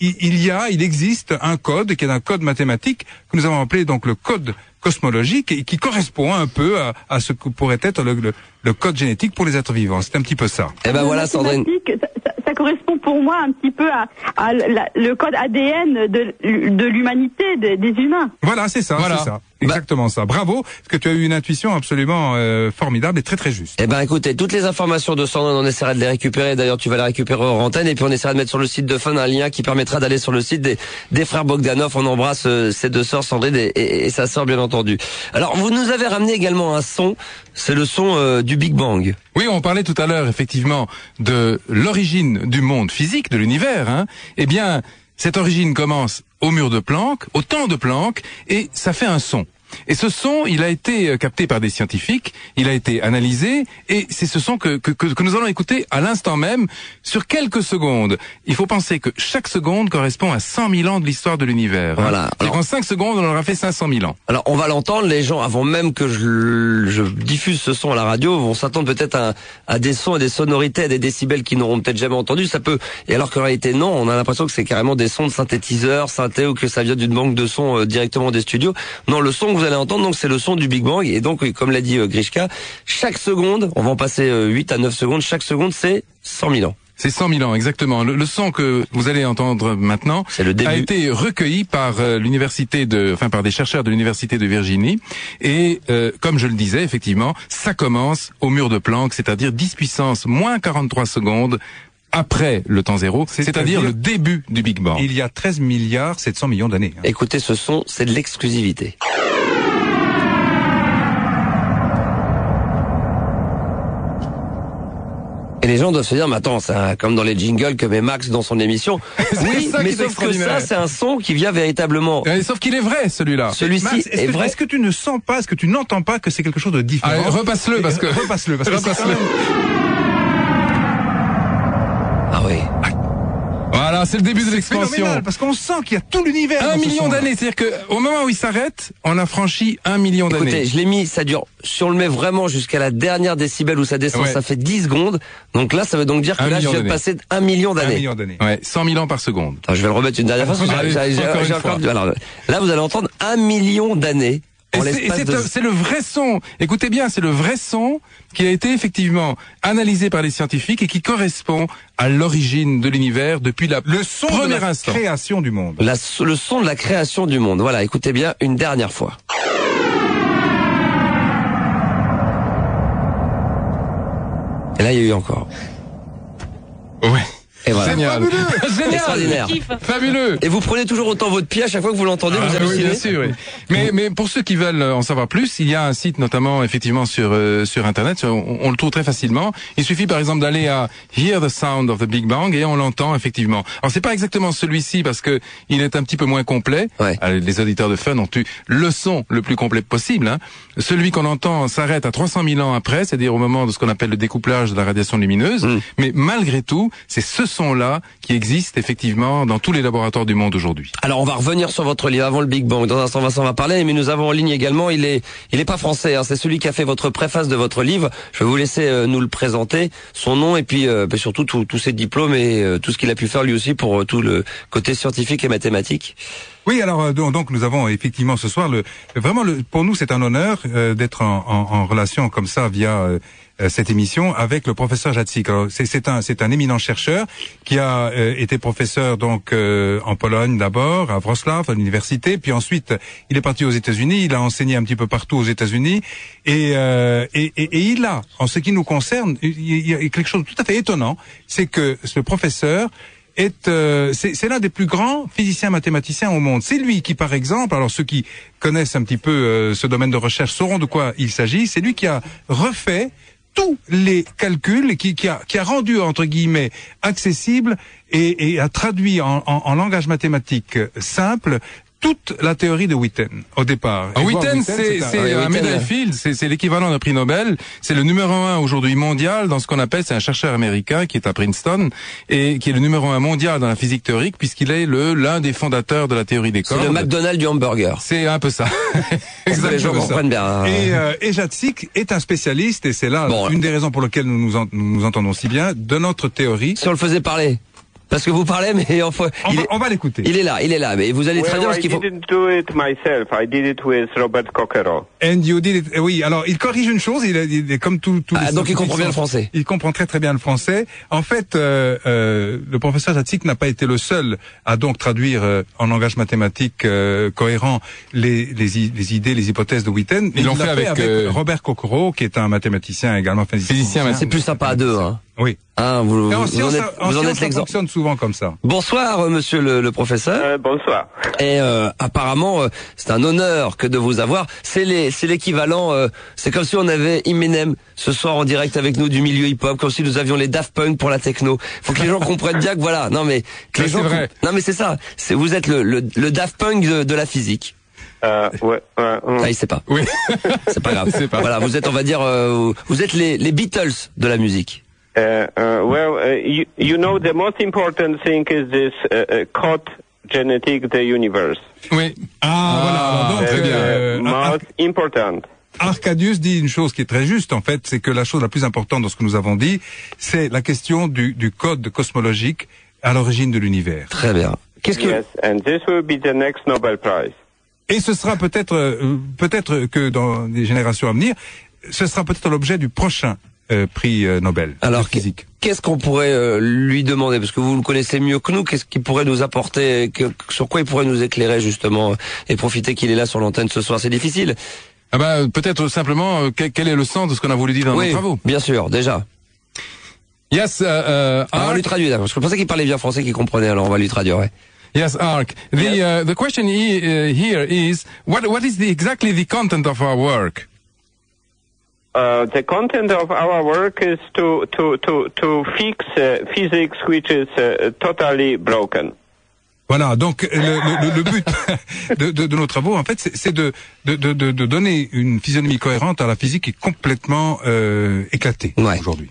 il existe un code qui est un code mathématique que nous avons appelé donc le code cosmologique et qui correspond un peu à ce que pourrait être le code génétique pour les êtres vivants. C'est un petit peu ça. Eh ben voilà, Sandrine. Ça correspond pour moi un petit peu à le code ADN de l'humanité, des humains. Voilà, c'est ça, Voilà. c'est ça. Exactement ça. Bravo, parce que tu as eu une intuition absolument formidable et très très juste. Eh ben écoutez, toutes les informations de Sandrine, on essaiera de les récupérer. D'ailleurs, tu vas les récupérer en antenne et puis on essaiera de mettre sur le site de Fun un lien qui permettra d'aller sur le site des frères Bogdanov. On embrasse ces deux sœurs, Sandrine et sa sœur bien entendu. Alors, vous nous avez ramené également un son, c'est le son du Big Bang. Oui, on parlait tout à l'heure effectivement de l'origine du monde physique, de l'univers. Hein. Eh bien, cette origine commence au mur de Planck, au temps de Planck, et ça fait un son. Et ce son, il a été capté par des scientifiques, il a été analysé, et c'est ce son que nous allons écouter à l'instant même, sur quelques secondes. Il faut penser que chaque seconde correspond à 100 000 ans de l'histoire de l'univers. Voilà. Et qu'en 5 secondes, on aura fait 500 000 ans. Alors, on va l'entendre, les gens, avant même que je diffuse ce son à la radio, vont s'attendre peut-être à des sons et des sonorités, à des décibels qu'ils n'auront peut-être jamais entendus. Ça peut, et alors qu'en réalité, non, on a l'impression que c'est carrément des sons de synthétiseurs, synthé, ou que ça vient d'une banque de sons directement des studios. Non, le son que vous allez entendre, donc, c'est le son du Big Bang. Et donc, comme l'a dit Grishka, chaque seconde, on va en passer 8 à 9 secondes, chaque seconde, c'est 100 000 ans. C'est 100 000 ans, exactement. Le son que vous allez entendre maintenant C'est le début. a été recueilli par par des chercheurs de l'université de Virginie. Et comme je le disais, effectivement, ça commence au mur de Planck, c'est-à-dire 10 puissance moins 43 secondes après le temps zéro, c'est-à-dire le début du Big Bang. Il y a 13 milliards 700 millions d'années. Hein. Écoutez, ce son, c'est de l'exclusivité. Et les gens doivent se dire, mais attends, c'est comme dans les jingles que met Max dans son émission. Oui, ça qui mais est sauf que extraordinaire. ça, c'est un son qui vient véritablement. Sauf qu'il est vrai, celui-là. Celui-ci Max, est vrai. Est-ce que tu ne sens pas, est-ce que tu n'entends pas que c'est quelque chose de différent? Allez, repasse-le, parce que... Repasse-le, parce que c'est quand Repasse-le. même... Ah oui. c'est le début de C'est l'expansion. phénoménal, parce qu'on sent qu'il y a tout l'univers. 1 dans ce million son-là. d'années, c'est-à-dire qu'au moment où il s'arrête, on a franchi 1 million Écoutez, d'années. je l'ai mis, ça dure, si on le met vraiment jusqu'à la dernière décibel où ça descend, Ouais. ça fait 10 secondes. Donc là, ça veut donc dire que 1 là, je million viens de d'années. passer 1 million 1 d'années. million d'années. Ouais, 100 000 ans par seconde. Attends, je vais le remettre une dernière fois. parce que Allez, encore une fois. alors, là, vous allez entendre 1 million d'années. Et En c'est- et l'espace c'est de... c'est le vrai son. Écoutez bien, c'est le vrai son qui a été effectivement analysé par les scientifiques et qui correspond à l'origine de l'univers depuis Le son de premier la instant. création du monde. Le son de la création du monde. Voilà, écoutez bien une dernière fois. Et là, il y a eu encore. Ouais. Et voilà. Génial. Génial. Extraordinaire. Fabuleux. Et vous prenez toujours autant votre pied à chaque fois que vous l'entendez, Ah, vous oui, hallucinez. bien sûr. Oui. Mais pour ceux qui veulent en savoir plus, il y a un site notamment effectivement sur internet. On le trouve très facilement. Il suffit par exemple d'aller à Hear the Sound of the Big Bang et on l'entend effectivement. Alors c'est pas exactement celui-ci parce que il est un petit peu moins complet. Ouais. Les auditeurs de Fun ont eu le son le plus complet possible. Hein. Celui qu'on entend s'arrête à 300 000 ans après, c'est-à-dire au moment de ce qu'on appelle le découplage de la radiation lumineuse. Mais malgré tout, c'est ce son-là qui existe effectivement dans tous les laboratoires du monde aujourd'hui. Alors on va revenir sur votre livre avant le Big Bang. Dans un instant, Vincent va parler, mais nous avons en ligne également. Il est pas français. Hein, c'est celui qui a fait votre préface de votre livre. Je vais vous laisser nous le présenter, son nom et puis surtout tous ses diplômes et tout ce qu'il a pu faire lui aussi pour tout le côté scientifique et mathématique. Oui, alors donc nous avons effectivement ce soir pour nous c'est un honneur d'être en relation comme ça via cette émission avec le professeur Jacek. Alors c'est un éminent chercheur qui a été professeur donc en Pologne d'abord à Wrocław à l'université, puis ensuite il est parti aux États-Unis, il a enseigné un petit peu partout aux États-Unis et il a, en ce qui nous concerne, il y a quelque chose de tout à fait étonnant, c'est que ce professeur c'est l'un des plus grands physiciens mathématiciens au monde. C'est lui qui, par exemple, alors ceux qui connaissent un petit peu ce domaine de recherche sauront de quoi il s'agit, c'est lui qui a refait tous les calculs et qui a rendu, entre guillemets, accessible et a traduit en langage mathématique simple toute la théorie de Witten au départ. Ah, Witten, c'est un médaille Fields, c'est l'équivalent d'un prix Nobel. C'est le numéro 1 aujourd'hui mondial dans ce qu'on appelle, c'est un chercheur américain qui est à Princeton et qui est le numéro 1 mondial dans la physique théorique puisqu'il est l'un des fondateurs de la théorie des cordes. C'est le McDonald's du hamburger. C'est un peu ça. Exactement. Les gens comprennent bien. Hein. Et Jacek est un spécialiste et c'est là une des raisons pour lesquelles nous nous entendons si bien de notre théorie. Si on le faisait parler. Parce que vous parlez, mais enfin, on va l'écouter. Il est là, mais vous allez traduire ce qu'il faut. I didn't do it myself. I did it with Robert Cockerill. And you did it. Oui, alors il corrige une chose. Il est comme tout. Donc il comprend bien le français. Il comprend très très bien le français. En fait, le professeur Jacek n'a pas été le seul à donc traduire en langage mathématique cohérent les idées, les hypothèses de Witten. Ils l'ont fait avec Robert Cockerill, qui est un mathématicien également physicien. C'est plus sympa à deux, hein. Oui. Hein, vous en êtes l'exemple. Ça fonctionne souvent comme ça. Bonsoir, monsieur le professeur. Bonsoir. Et apparemment, c'est un honneur que de vous avoir. C'est l'équivalent. C'est comme si on avait Eminem ce soir en direct avec nous du milieu hip-hop, comme si nous avions les Daft Punk pour la techno. Faut que les gens comprennent bien que voilà. Non mais que les gens. C'est vrai. Non mais c'est ça. Vous êtes le Daft Punk de la physique. Ouais. Ah, il sait pas. Oui. C'est pas grave. C'est pas. Voilà, vous êtes, on va dire, vous êtes les Beatles de la musique. You know, the most important thing is this code genetic the universe. Oui. Voilà. Donc, très bien. Most important. Arcadius dit une chose qui est très juste, en fait, c'est que la chose la plus importante dans ce que nous avons dit, c'est la question du code cosmologique à l'origine de l'univers. Très bien. Yes, and this will be the next Nobel Prize. Et ce sera peut-être que dans les générations à venir, ce sera peut-être l'objet du prochain prix Nobel de physique. Qu'est-ce qu'on pourrait lui demander, parce que vous le connaissez mieux que nous, qu'est-ce qu'il pourrait nous apporter, sur quoi il pourrait nous éclairer justement et profiter qu'il est là sur l'antenne ce soir. C'est difficile. Ah bah, peut-être simplement quel est le sens de ce qu'on a voulu dire dans nos travaux. Bien sûr, déjà. Yes, on va lui traduire, parce que je pensais qu'il parlait bien français, qu'il comprenait, alors on va lui traduire, ouais. Yes, Ark. The question here is what is exactly the content of our work? The content of our work is to fix physics which is totally broken. Voilà, donc le but de nos travaux, en fait, c'est de donner une physionomie cohérente à la physique qui est complètement éclatée aujourd'hui.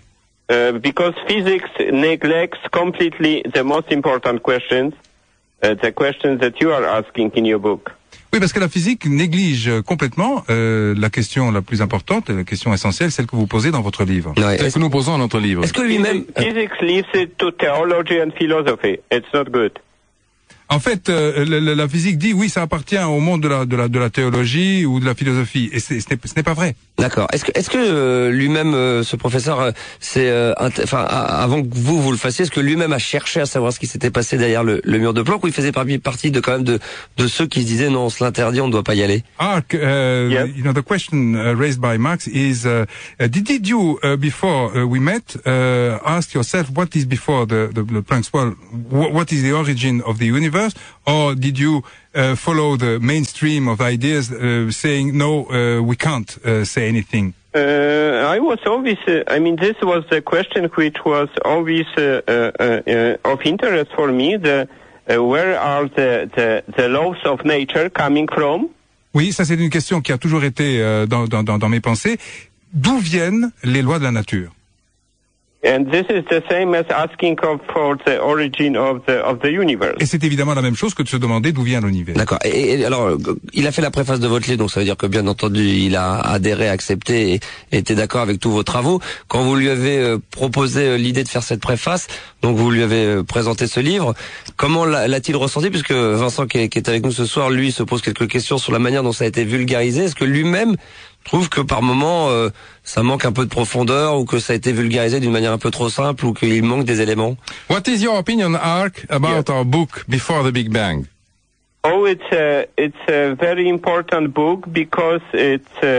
because physics neglects completely the most important questions, the questions that you are asking in your book. Oui, parce que la physique néglige complètement la question la plus importante, la question essentielle, celle que vous posez dans votre livre. Ouais. C'est ce que nous posons dans notre livre. Est-ce que lui-même... Physics leaves it to theology and philosophy. It's not good. En fait, la physique dit oui, ça appartient au monde de la théologie ou de la philosophie, et ce n'est pas vrai. D'accord. Est-ce que lui-même, ce professeur, avant que vous le fassiez, est-ce que lui-même a cherché à savoir ce qui s'était passé derrière le mur de Planck, ou il faisait partie de ceux qui se disaient non, on se l'interdit, on ne doit pas y aller? Ark, Yes. you know, the question raised by Max is, did you before we met ask yourself what is before the Planck's well, what is the origin of the universe, or did you follow the mainstream of ideas saying no, we can't say anything? I was always, this was the question which was always of interest for me. Where are the laws of nature coming from? Oui, ça c'est une question qui a toujours été dans mes pensées. D'où viennent les lois de la nature? And this is the same as asking for the origin of the universe. Et c'est évidemment la même chose que de se demander d'où vient l'univers. D'accord. Et alors, il a fait la préface de votre livre, donc ça veut dire que bien entendu, il a adhéré, accepté et était d'accord avec tous vos travaux. Quand vous lui avez proposé l'idée de faire cette préface, donc vous lui avez présenté ce livre, comment l'a-t-il ressenti? Puisque Vincent, qui est avec nous ce soir, lui, se pose quelques questions sur la manière dont ça a été vulgarisé. Est-ce que lui-même trouve que par moment, ça manque un peu de profondeur, ou que ça a été vulgarisé d'une manière un peu trop simple, ou qu'il manque des éléments? What is your opinion, Ark, about our book Before the Big Bang? Oh, it's a very important book because it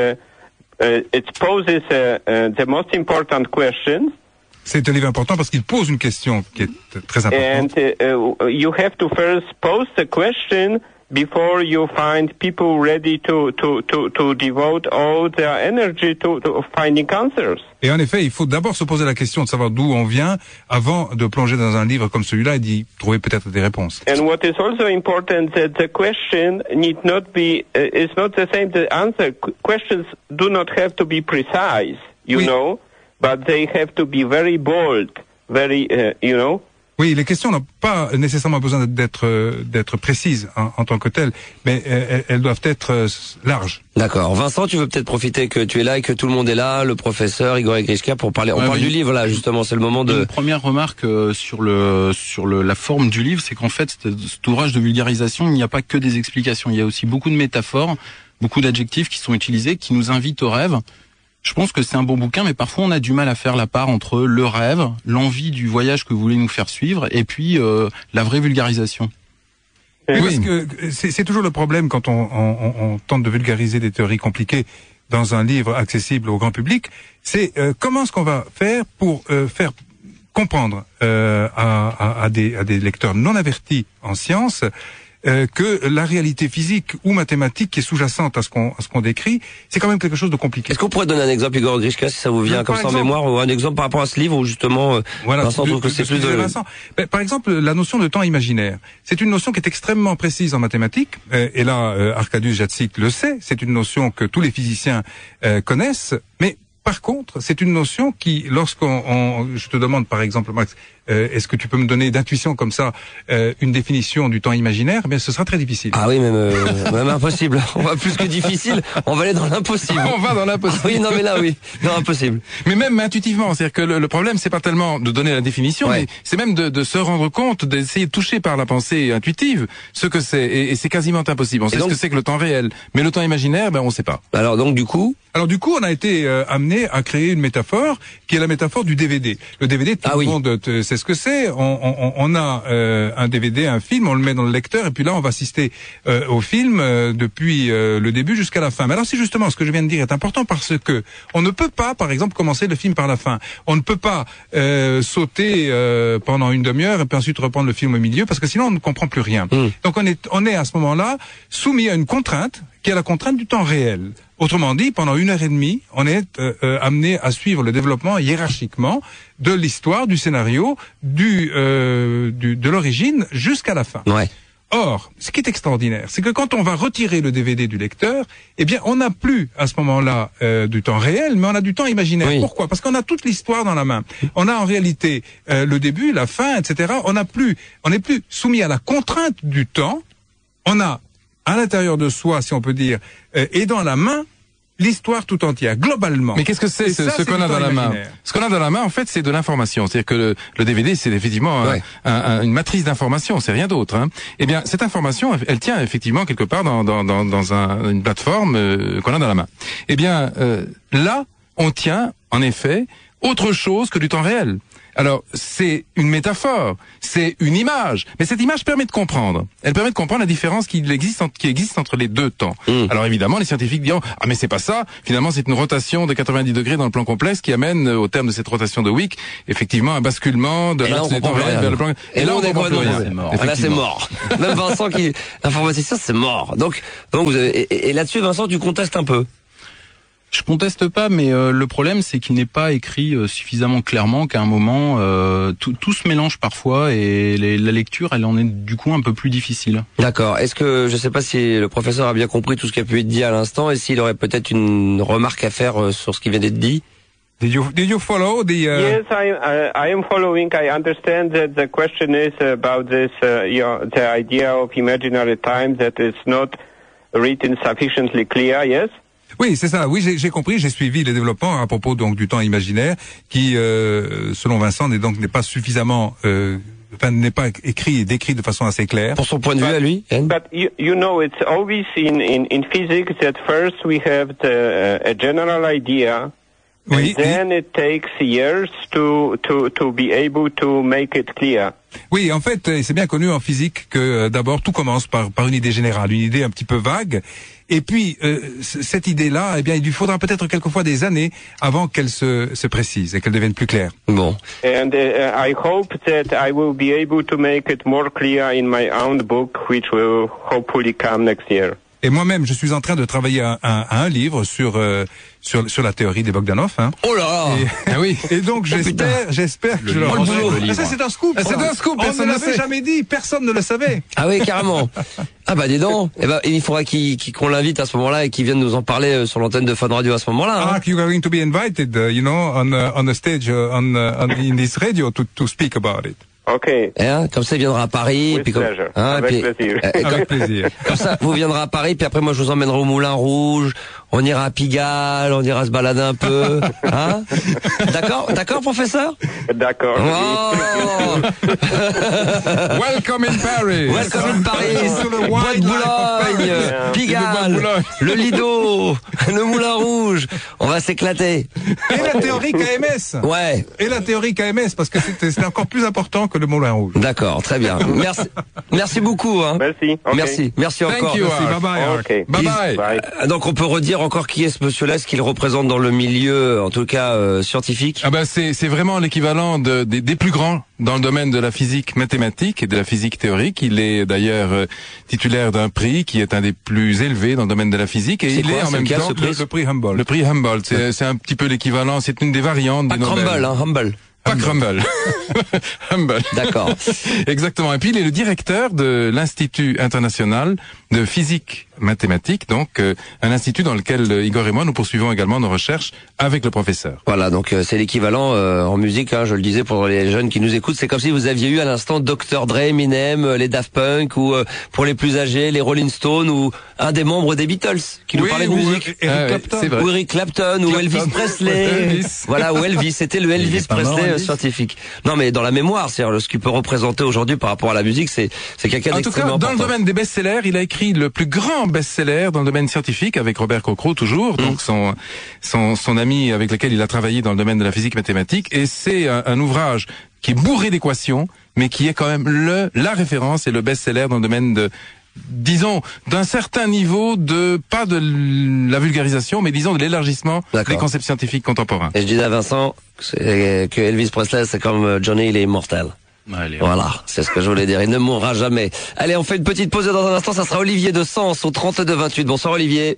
poses the most important questions. C'est un livre important parce qu'il pose une question qui est très importante. And you have to first pose the question before you find people ready to devote all their energy to finding answers. Et en effet, il faut d'abord se poser la question de savoir d'où on vient avant de plonger dans un livre comme celui-là et d'y trouver peut-être des réponses. And what is also important that the question need not be is not the same the answer. Questions do not have to be precise, you Oui. know, but they have to be very bold, very you know. Oui, les questions n'ont pas nécessairement besoin d'être précises en tant que telles, mais elles doivent être larges. D'accord. Vincent, tu veux peut-être profiter que tu es là et que tout le monde est là, le professeur Igor Grishka, pour parler. On parle du livre là, justement. C'est le moment de. Une première remarque sur la forme du livre, c'est qu'en fait, cet ouvrage de vulgarisation, il n'y a pas que des explications. Il y a aussi beaucoup de métaphores, beaucoup d'adjectifs qui sont utilisés, qui nous invitent au rêve. Je pense que c'est un bon bouquin, mais parfois on a du mal à faire la part entre le rêve, l'envie du voyage que vous voulez nous faire suivre, et puis la vraie vulgarisation. Oui, parce que c'est toujours le problème quand on tente de vulgariser des théories compliquées dans un livre accessible au grand public. C'est comment est-ce qu'on va faire pour faire comprendre à des lecteurs non avertis en sciences que la réalité physique ou mathématique qui est sous-jacente à ce qu'on décrit, c'est quand même quelque chose de compliqué. Est-ce qu'on pourrait donner un exemple, Igor Grishka, si ça vous vient comme ça en mémoire, ou un exemple par rapport à ce livre où justement Vincent trouve que c'est plus de... Vincent. Par exemple, la notion de temps imaginaire, c'est une notion qui est extrêmement précise en mathématiques, et là, Arkadiusz Jacek le sait, c'est une notion que tous les physiciens connaissent, mais par contre, c'est une notion qui, je te demande par exemple, Max, est-ce que tu peux me donner d'intuition comme ça une définition du temps imaginaire? Mais ce sera très difficile. Ah oui, même impossible. On va plus que difficile, on va aller dans l'impossible. On va dans l'impossible. Ah oui, non mais là oui, non impossible. Mais même intuitivement, c'est-à-dire que le problème, c'est pas tellement de donner la définition, Ouais. mais c'est même de se rendre compte, d'essayer de toucher par la pensée intuitive ce que c'est, et c'est quasiment impossible. On sait donc- ce que c'est que le temps réel, mais le temps imaginaire, on sait pas. Alors donc du coup, On a été amené à créer une métaphore qui est la métaphore du DVD. Le DVD, tout le monde sait ce que c'est. On a un DVD, un film, on le met dans le lecteur, et puis là, on va assister au film depuis le début jusqu'à la fin. Mais alors, si justement ce que je viens de dire est important, parce que on ne peut pas, par exemple, commencer le film par la fin. On ne peut pas sauter pendant une demi-heure et puis ensuite reprendre le film au milieu, parce que sinon, on ne comprend plus rien. Donc, on est à ce moment-là soumis à une contrainte qui est la contrainte du temps réel. Autrement dit, pendant 1h30, on est amené à suivre le développement hiérarchiquement de l'histoire, du scénario, de l'origine jusqu'à la fin. ouais. Or, ce qui est extraordinaire, c'est que quand on va retirer le DVD du lecteur, eh bien, on n'a plus à ce moment-là du temps réel, mais on a du temps imaginaire. Oui. Pourquoi ? Parce qu'on a toute l'histoire dans la main. On a en réalité le début, la fin, etc. On n'est plus soumis à la contrainte du temps. On a à l'intérieur de soi, si on peut dire, et dans la main, l'histoire tout entière, globalement. Mais qu'est-ce que c'est Et ça, ce c'est qu'on du a dans temps la main? imaginaire. Ce qu'on a dans la main, en fait, c'est de l'information. C'est-à-dire que le DVD, c'est effectivement une matrice d'information, c'est rien d'autre. Hein. Eh bien, cette information, elle tient effectivement quelque part dans une plateforme qu'on a dans la main. Eh bien, là, on tient, en effet, autre chose que du temps réel. Alors, c'est une métaphore, c'est une image, mais cette image permet de comprendre. Elle permet de comprendre la différence qui existe entre les deux temps. Alors évidemment, les scientifiques diront « Ah mais c'est pas ça, finalement c'est une rotation de 90 degrés dans le plan complexe qui amène, au terme de cette rotation de Wick, effectivement un basculement de l'axe du temps réel vers le plan... » Et là, on comprend plus rien. C'est mort. Ah, là, c'est mort. Même Vincent, informaticien, c'est mort. Donc vous avez, et là-dessus, Vincent, tu contestes un peu. Je conteste pas, mais le problème c'est qu'il n'est pas écrit suffisamment clairement qu'à un moment tout se mélange parfois et la lecture elle en est du coup un peu plus difficile. D'accord. Est-ce que, je sais pas si le professeur a bien compris tout ce qui a pu être dit à l'instant et s'il aurait peut-être une remarque à faire sur ce qui vient d'être dit. Did you follow the? Yes, I am following. I understand that the question is about this, the idea of imaginary time that is not written sufficiently clear. Yes. Oui, c'est ça. Oui, j'ai compris. J'ai suivi les développements à propos donc du temps imaginaire, qui, selon Vincent, n'est pas suffisamment, n'est pas écrit et décrit de façon assez claire. Pour son point de vue à lui, Yann. But you know, it's always in physics that first we have a general idea, Oui, and then it takes years to be able to make it clear. Oui, en fait, c'est bien connu en physique que d'abord tout commence par une idée générale, une idée un petit peu vague, et puis cette idée-là, eh bien, il lui faudra peut-être quelquefois des années avant qu'elle se précise et qu'elle devienne plus claire. Bon. And I hope that I will be able to make it more clear in my own book, which will hopefully come next year. Et moi-même, je suis en train de travailler à un livre sur la théorie des Bogdanov. Hein. Oh là là. Ah oui. Et donc j'espère que je leur livre. Ça c'est un scoop. C'est un scoop. On ne Personne ne l'avait sait. jamais dit, personne ne le savait. Ah oui, carrément. Ah bah dis donc. Eh ben, il faudra qu'on l'invite à ce moment-là et qu'il vienne nous en parler sur l'antenne de Fun Radio à ce moment-là. Hein. You are going to be invited, on a stage in this radio to speak about it. Okay. Hein, comme ça, il viendra à Paris. With et puis pleasure. hein, Avec et puis, plaisir. Avec plaisir. Comme ça, vous viendrez à Paris, puis après, moi, je vous emmènerai au Moulin Rouge. On ira à Pigalle, on ira se balader un peu. Hein? D'accord, professeur? D'accord. Oh Welcome in Paris. Welcome in Paris, To the Bois de wildlife of Boulogne, Paris. Pigalle, le Lido, le Moulin Rouge. On va s'éclater. Et la théorie KMS. Ouais. Et la théorie KMS, parce que c'est encore plus important que le Moulin Rouge. D'accord, très bien. Merci beaucoup. Hein. Merci. Okay. Merci encore. you. Merci, bye bye. Art. Okay. Bye bye. Bye. Donc on peut redire encore qui est ce monsieur-là, ce qu'il représente dans le milieu, en tout cas scientifique. Ah ben c'est vraiment l'équivalent des plus grands dans le domaine de la physique mathématique et de la physique théorique. Il est d'ailleurs titulaire d'un prix qui est un des plus élevés dans le domaine de la physique et C'est il quoi, est en c'est même lequel, temps ce prix Le prix Humboldt. le prix Humboldt. C'est un petit peu l'équivalent, c'est une des variantes Pas du Nobel. Crumble, hein, Humble. Pas Crumble. Humble. D'accord. Exactement. Et puis il est le directeur de l'Institut international de physique mathématique, donc un institut dans lequel Igor et moi nous poursuivons également nos recherches avec le professeur. Voilà, donc c'est l'équivalent en musique, hein, je le disais pour les jeunes qui nous écoutent, c'est comme si vous aviez eu à l'instant Dr. Dre, Eminem, les Daft Punk, ou pour les plus âgés, les Rolling Stones, ou un des membres des Beatles qui nous parlait de musique. Eric Clapton. c'est vrai. Ou Eric Clapton, ou Elvis Presley. Elvis. Voilà, ou Elvis, c'était le Elvis est pas mort, Presley Elvis. scientifique. Non, mais dans la mémoire, c'est-à-dire ce qu'il peut représenter aujourd'hui par rapport à la musique, c'est quelqu'un En tout cas, d'extrêmement dans le important. domaine des best-sellers, il a écrit le plus grand best-seller dans le domaine scientifique avec Robert Cochrane toujours, donc son ami avec lequel il a travaillé dans le domaine de la physique mathématique. Et c'est un ouvrage qui est bourré d'équations, mais qui est quand même la référence et le best-seller dans le domaine de, disons, d'un certain niveau de, pas de la vulgarisation, mais disons de l'élargissement D'accord. des concepts scientifiques contemporains. Et je disais à Vincent que Elvis Presley, c'est comme Johnny, il est immortel. Allez, Voilà, c'est ce que je voulais dire. Il ne mourra jamais. Allez, on fait une petite pause et dans un instant, ça sera Olivier de Sens au 32-28. Bonsoir Olivier.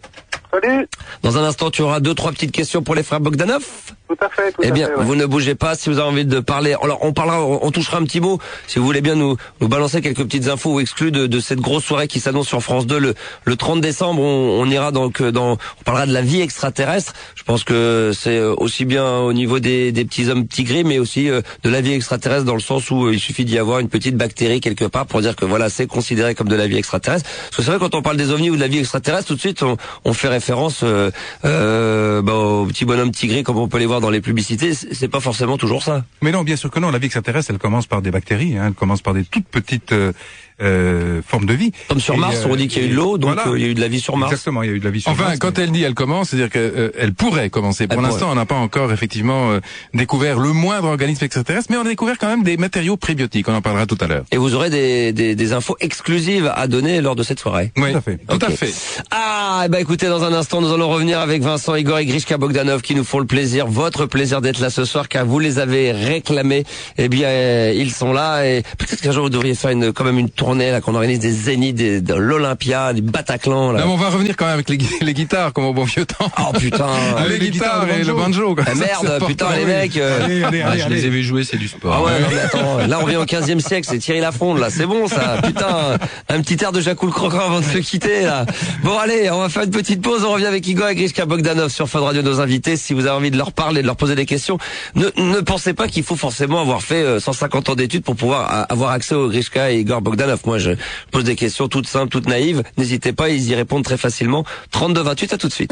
Salut. Dans un instant, tu auras 2-3 petites questions pour les frères Bogdanov. Tout à fait. Eh bien, vous ne bougez pas si vous avez envie de parler. Alors, on touchera un petit mot, si vous voulez bien nous balancer quelques petites infos ou exclus de cette grosse soirée qui s'annonce sur France 2 le 30 décembre. On ira on parlera de la vie extraterrestre. Je pense que c'est aussi bien au niveau des petits hommes petits gris, mais aussi de la vie extraterrestre dans le sens où il suffit d'y avoir une petite bactérie quelque part pour dire que voilà, c'est considéré comme de la vie extraterrestre. Parce que c'est vrai, quand on parle des ovnis ou de la vie extraterrestre, tout de suite on fait référence aux petits bonhommes petits gris comme on peut les voir dans les publicités. C'est pas forcément toujours ça. Mais non, bien sûr que non. La vie extraterrestre, elle commence par des bactéries. Elle commence par des toutes petites formes de vie. Comme sur Mars, on dit qu'il y a eu de l'eau, donc voilà. Il y a eu de la vie sur Mars. Exactement, il y a eu de la vie sur Mars. Enfin, quand elle dit elle commence, c'est-à-dire qu'elle pourrait commencer. Pour l'instant, on n'a pas encore effectivement découvert le moindre organisme extraterrestre, mais on a découvert quand même des matériaux prébiotiques. On en parlera tout à l'heure. Et vous aurez des infos exclusives à donner lors de cette soirée. Oui, Tout à fait. Tout à fait. Ah, eh ben écoutez, dans un instant, nous allons revenir avec Vincent, Igor et Grishka Bogdanov qui nous font le plaisir, votre plaisir d'être là ce soir, car vous les avez réclamés. Eh bien, ils sont là et peut-être qu'un jour vous devriez faire quand même une tournée là, qu'on organise des zéniths, de l'Olympia, du Bataclan. Là. Non, mais on va revenir quand même avec les guitarres, comme au bon vieux temps. Oh putain. les guitares et le banjo. Quoi. Ah, merde, putain, les mecs. Je les ai vus jouer, c'est du sport. Ah ouais, non, mais attends, là on vient au 15e siècle, c'est Thierry Lafronde, là, c'est bon ça. Putain, un petit air de Jacques le Croquant avant de se quitter là. Bon allez, on va faire une petite pause, on revient avec Igor et Grishka Bogdanov sur Fun Radio, nos invités. Si vous avez envie de leur parler, de leur poser des questions, ne pensez pas qu'il faut forcément avoir fait 150 ans d'études pour pouvoir avoir accès au Grishka et Igor Bogdanov. Moi je pose des questions toutes simples, toutes naïves, n'hésitez pas, ils y répondent très facilement. 32-28, à tout de suite.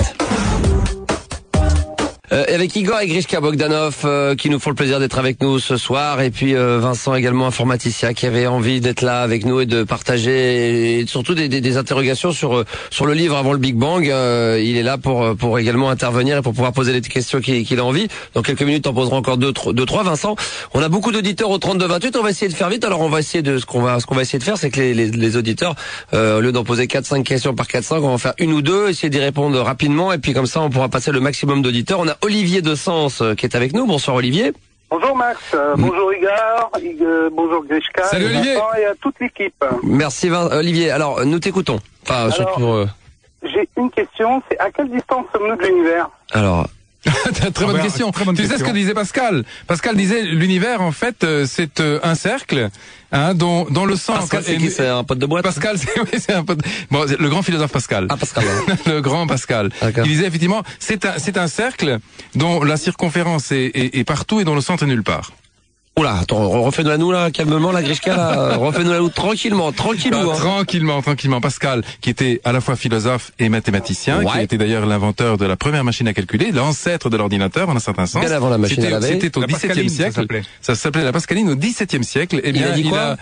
Avec Igor et Grishka Bogdanov qui nous font le plaisir d'être avec nous ce soir, et puis Vincent également, informaticien, qui avait envie d'être là avec nous et de partager et surtout des interrogations sur le livre Avant le Big Bang. Il est là pour également intervenir et pour pouvoir poser les questions qu'il a envie. Dans quelques minutes, on posera encore deux, trois. Vincent, on a beaucoup d'auditeurs au 32-28. On va essayer de faire vite. Alors on va essayer ce qu'on va essayer de faire, c'est que les auditeurs, au lieu d'en poser 4-5 questions par 4-5, on va en faire une ou deux, essayer d'y répondre rapidement, et puis comme ça on pourra passer le maximum d'auditeurs. On a Olivier de Sens qui est avec nous. Bonsoir Olivier. Bonjour Max, bonjour Igor, bonjour Grishka. Salut Olivier. Et à toute l'équipe. Merci Olivier. Alors nous t'écoutons. Enfin, surtout. J'ai une question, c'est à quelle distance sommes-nous de l'univers? Alors. Très bonne question. Tu sais ce que disait Pascal? Pascal disait l'univers en fait c'est un cercle dont le centre. Pascal, c'est qui? C'est un pote de boîte? Pascal, c'est un pote. Bon, le grand philosophe Pascal. Ah, Pascal. Le grand Pascal. D'accord. Il disait effectivement c'est un cercle dont la circonférence est partout et dont le centre est nulle part. Oula, attends, refais-nous-la nous là, calmement la Grishka là, refais-nous-la nous tranquillement. Tranquillement. Pascal, qui était à la fois philosophe et mathématicien, qui était d'ailleurs l'inventeur de la première machine à calculer, l'ancêtre de l'ordinateur en un certain sens. Bien avant la machine à laver. C'était au XVIIe siècle. Ça s'appelait la Pascaline au XVIIe siècle. Eh bien,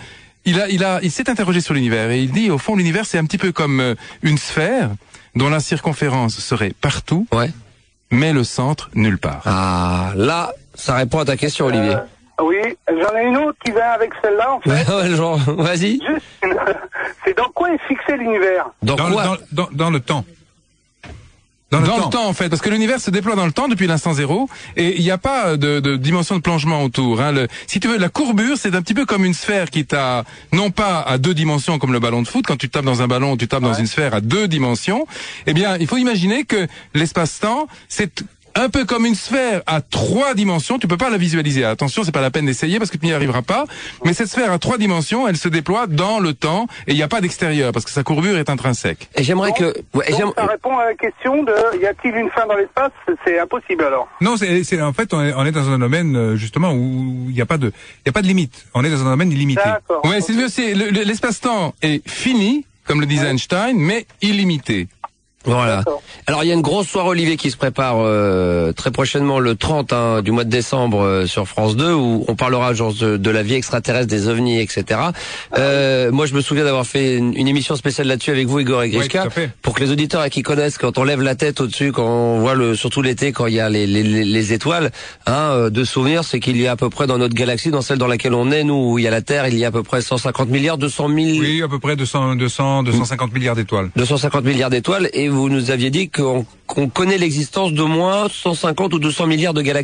il s'est interrogé sur l'univers et il dit au fond l'univers c'est un petit peu comme une sphère dont la circonférence serait partout, mais le centre nulle part. Ah, là, ça répond à ta question Olivier. Oui, j'en ai une autre qui vient avec celle-là en fait. Genre, vas-y. C'est dans quoi est fixé l'univers? Dans le temps. Dans le temps en fait, parce que l'univers se déploie dans le temps depuis l'instant zéro et il n'y a pas de dimension de plongement autour. Si tu veux, la courbure c'est un petit peu comme une sphère qui t'a non pas à 2 dimensions comme le ballon de foot. Quand tu tapes dans un ballon, tu tapes dans une sphère à 2 dimensions. Eh bien, il faut imaginer que l'espace-temps c'est un peu comme une sphère à 3 dimensions, tu peux pas la visualiser. Attention, c'est pas la peine d'essayer parce que tu n'y arriveras pas. Mais cette sphère à 3 dimensions, elle se déploie dans le temps et il n'y a pas d'extérieur parce que sa courbure est intrinsèque. Et j'aimerais donc ça répond à la question de y a-t-il une fin dans l'espace? C'est impossible alors. Non, c'est en fait on est dans un domaine justement où il y a pas de limite. On est dans un domaine illimité. D'accord. Ouais, c'est l'espace-temps est fini, comme le disait Einstein, mais illimité. Voilà. Alors il y a une grosse soirée Olivier qui se prépare très prochainement le 30 du mois de décembre sur France 2 où on parlera genre de la vie extraterrestre, des ovnis, etc. Moi je me souviens d'avoir fait une émission spéciale là-dessus avec vous Igor et Grishka, pour que les auditeurs qui connaissent, quand on lève la tête au-dessus, quand on voit surtout l'été quand il y a les étoiles, de souvenir, c'est qu'il y a à peu près dans notre galaxie, dans celle dans laquelle on est, nous où il y a la Terre, il y a à peu près 150 milliards, 200 000... Oui, à peu près 250 milliards d'étoiles. 250 milliards d'étoiles, et vous nous aviez dit qu'on connaît l'existence d'au moins 150 ou 200 milliards de galaxies.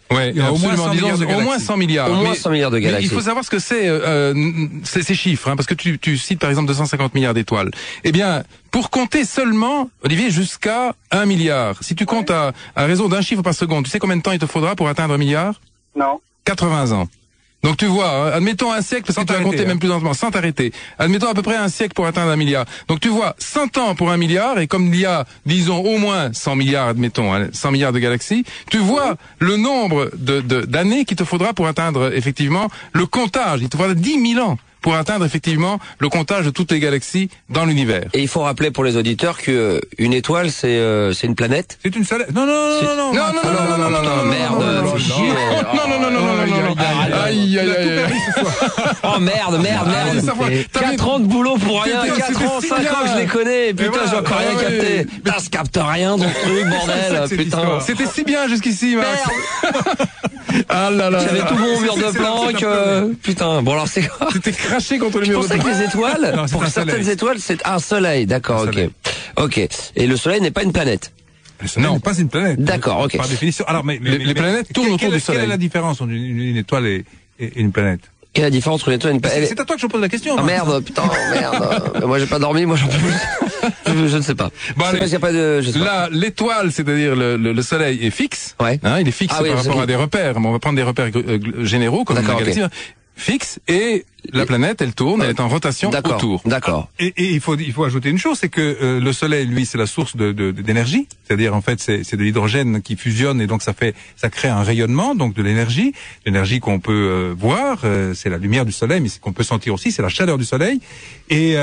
Ouais, Il y a au moins absolument. 100 milliards de Disons, au moins galaxies. 100 milliards. Au moins 100 milliards de mais galaxies. il faut savoir ce que c'est ces chiffres, hein, parce que tu cites par exemple 250 milliards d'étoiles. Eh bien, pour compter seulement, Olivier, jusqu'à 1 milliard, si tu comptes à raison d'un chiffre par seconde, tu sais combien de temps il te faudra pour atteindre 1 milliard? Non. 80 ans. Donc tu vois, hein, admettons un siècle, parce que tu vas compter même plus lentement, sans t'arrêter. Admettons à peu près un siècle pour atteindre 1 milliard. Donc tu vois, 100 ans pour 1 milliard, et comme il y a, disons, au moins 100 milliards, admettons, hein, 100 milliards de galaxies, tu vois le nombre d'années qu'il te faudra pour atteindre effectivement le comptage. Il te faudra 10 000 ans pour atteindre effectivement le comptage de toutes les galaxies dans l'univers. Et il faut rappeler pour les auditeurs que une étoile, c'est une planète. C'est une seule... Non, Merde, faut chier. Aïe, aïe, aïe. Oh merde. 4 ans de boulot pour rien, 4 ans, 5 ans que je les connais, putain, j'ai encore rien capté. Putain, je capte rien dans ce truc, bordel, putain. C'était si bien jusqu'ici, Max. Ah là là. J'avais tout mon mur de planque, putain. Bon alors c'est quoi? C'était craché contre le Je mur de pensais que les étoiles, Non, c'est pour un certaines soleil. étoiles, c'est un soleil, d'accord, ok. Ok. Et le soleil n'est pas une planète. Le soleil n'est pas une planète. D'accord, ok. Par définition. Alors, Les planètes tournent autour du soleil. Quelle est la différence entre une étoile et une planète? Quelle est la différence entre une étoile et une planète? C'est à toi que je pose la question. Ah merde, putain, merde. Moi j'ai pas dormi, moi j'en peux plus. Je ne sais pas. Bon, Je sais allez. pas s'il y a pas de... je sais pas. Là, l'étoile, c'est-à-dire le soleil est fixe. Ouais. Hein, il est fixe Ah oui, par c'est rapport oui. à des repères. Mais on va prendre des repères généraux comme la D'accord, galaxie. Fixe, et la planète, elle tourne, elle est en rotation D'accord, autour. d'accord. Et il faut ajouter une chose, c'est que le soleil, lui, c'est la source d'énergie. C'est-à-dire, en fait, c'est de l'hydrogène qui fusionne et donc ça crée un rayonnement, donc de l'énergie qu'on peut voir. C'est la lumière du soleil, mais ce qu'on peut sentir aussi, c'est la chaleur du soleil. Et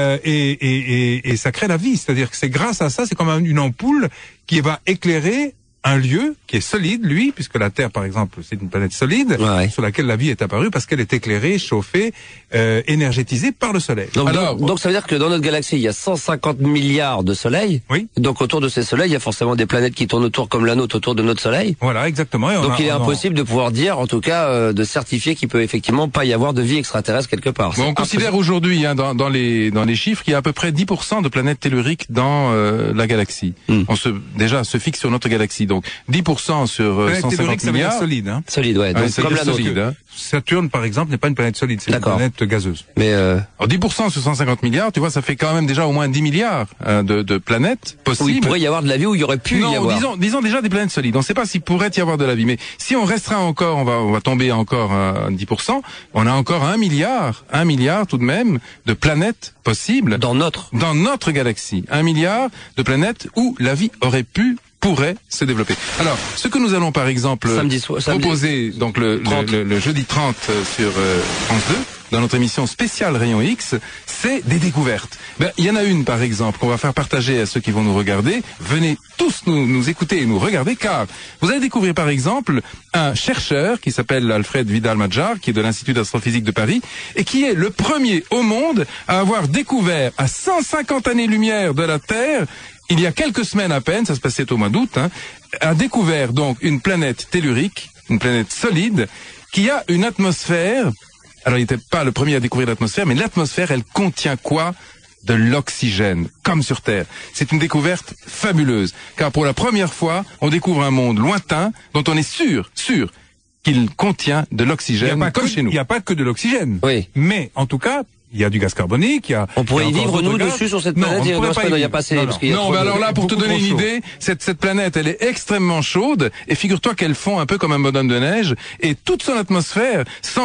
ça crée la vie. C'est-à-dire que c'est grâce à ça, c'est comme une ampoule qui va éclairer un lieu qui est solide, lui, puisque la Terre, par exemple, c'est une planète solide, Ouais. sur laquelle la vie est apparue parce qu'elle est éclairée, chauffée, énergétisée par le soleil. Donc ça veut dire que dans notre galaxie, il y a 150 milliards de soleils. Oui. Donc autour de ces soleils, il y a forcément des planètes qui tournent autour comme la nôtre autour de notre soleil. Voilà, exactement. Et Donc il est impossible de pouvoir dire, en tout cas, de certifier qu'il peut effectivement pas y avoir de vie extraterrestre quelque part. Bon, on C'est considère aujourd'hui, hein, dans les chiffres, qu'il y a à peu près 10% de planètes telluriques dans la galaxie. On se fixe sur notre galaxie. Donc 10% sur planète 150 tellurique, ça veut dire milliards. solide. Hein. solide, ouais. Donc Ouais, ça veut comme dire la nôtre. solide, hein. Saturne, par exemple, n'est pas une planète solide, c'est une D'accord. planète gazeuse. Mais Alors 10% sur 150 milliards, tu vois, ça fait quand même déjà au moins 10 milliards de planètes où possibles. il pourrait y avoir de la vie, où il y aurait pu y Non, avoir. disons déjà des planètes solides. On ne sait pas s'il pourrait y avoir de la vie, mais si on restera encore, on va tomber encore à 10%, on a encore 1 milliard tout de même de planètes possibles Dans notre. dans notre galaxie. 1 milliard de planètes où la vie pourrait se développer. Alors, ce que nous allons par exemple Samedi. proposer donc le jeudi 30 sur France 2 dans notre émission spéciale Rayon X, c'est des découvertes. Il y en a une par exemple qu'on va faire partager à ceux qui vont nous regarder. Venez tous nous écouter et nous regarder, car vous allez découvrir par exemple un chercheur qui s'appelle Alfred Vidal-Madjar, qui est de l'Institut d'astrophysique de Paris et qui est le premier au monde à avoir découvert à 150 années-lumière de la Terre, il y a quelques semaines à peine, ça se passait au mois d'août, a découvert donc une planète tellurique, une planète solide, qui a une atmosphère. Alors il n'était pas le premier à découvrir l'atmosphère, mais l'atmosphère, elle contient quoi? De l'oxygène, comme sur Terre. C'est une découverte fabuleuse, car pour la première fois, on découvre un monde lointain dont on est sûr qu'il contient de l'oxygène, comme chez nous. Il n'y a pas que de l'oxygène. Oui. Mais, en tout cas, il y a du gaz carbonique, On pourrait il y y a encore vivre, nous, d'autres gaz. dessus, sur cette Non, planète. on ne pourrait pas y Il n'y a vivre. pas assez, Non, parce qu'il y a Non, trop mais de- alors là, pour te beaucoup donner trop une chaud. idée, cette planète, elle est extrêmement chaude, et figure-toi qu'elle fond un peu comme un bonhomme de neige, et toute son atmosphère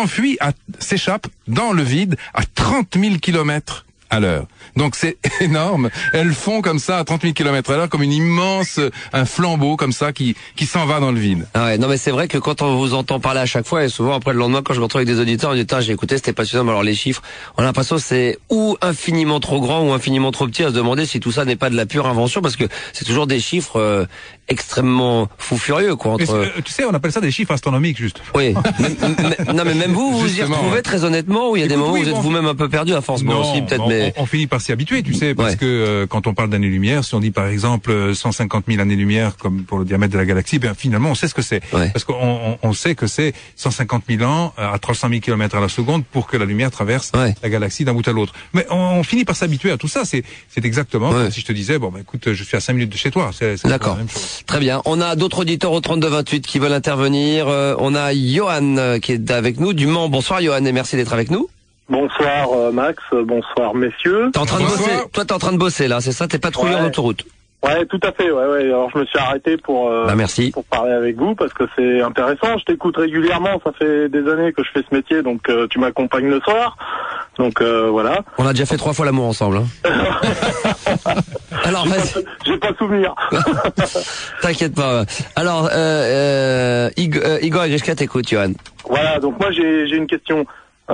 s'échappe dans le vide à 30 000 kilomètres à l'heure. Donc c'est énorme. Elles font comme ça à 30 000 kilomètres à l'heure, comme un flambeau comme ça qui s'en va dans le vide. Ah ouais, non mais c'est vrai que quand on vous entend parler à chaque fois, et souvent après le lendemain quand je me retrouve avec des auditeurs, on dit j'ai écouté, c'était passionnant, mais alors les chiffres, on a l'impression que c'est ou infiniment trop grand ou infiniment trop petit, à se demander si tout ça n'est pas de la pure invention, parce que c'est toujours des chiffres extrêmement fou furieux quoi. Mais Entre... tu sais, on appelle ça des chiffres astronomiques, juste. Oui. Non mais même vous y Justement, retrouvez ouais. très honnêtement, ou il y a des Écoute, moments où oui, vous êtes bon, vous-même un peu perdu à force, bon aussi peut-être, mais... on finit par s'y habituer, tu sais, parce Ouais. que quand on parle d'années-lumière, si on dit par exemple 150 000 années-lumière comme pour le diamètre de la galaxie, ben finalement on sait ce que c'est. Ouais. Parce qu'on sait que c'est 150 000 ans à 300 000 km à la seconde pour que la lumière traverse Ouais. la galaxie d'un bout à l'autre. Mais on finit par s'habituer à tout ça. C'est exactement Ouais. comme si je te disais, bon, ben écoute, je suis à 5 minutes de chez toi. C'est D'accord. la même chose. Très bien. On a d'autres auditeurs au 32-28 qui veulent intervenir. On a Johan qui est avec nous du Mans. Bonsoir Johan et merci d'être avec nous. Bonsoir Max, bonsoir messieurs. T'es en train de bosser. Toi, t'es en train de bosser là, c'est ça? T'es patrouilleur d'autoroute. Ouais, tout à fait. Ouais. Alors je me suis arrêté pour merci. pour parler avec vous parce que c'est intéressant. Je t'écoute régulièrement. Ça fait des années que je fais ce métier, donc tu m'accompagnes le soir. Donc voilà. On a déjà fait 3 fois l'amour ensemble. Hein. Alors vas-y. J'ai pas souvenir. T'inquiète pas. Alors Igor et Grishka t'écoute, Johan. Voilà. Donc moi j'ai une question.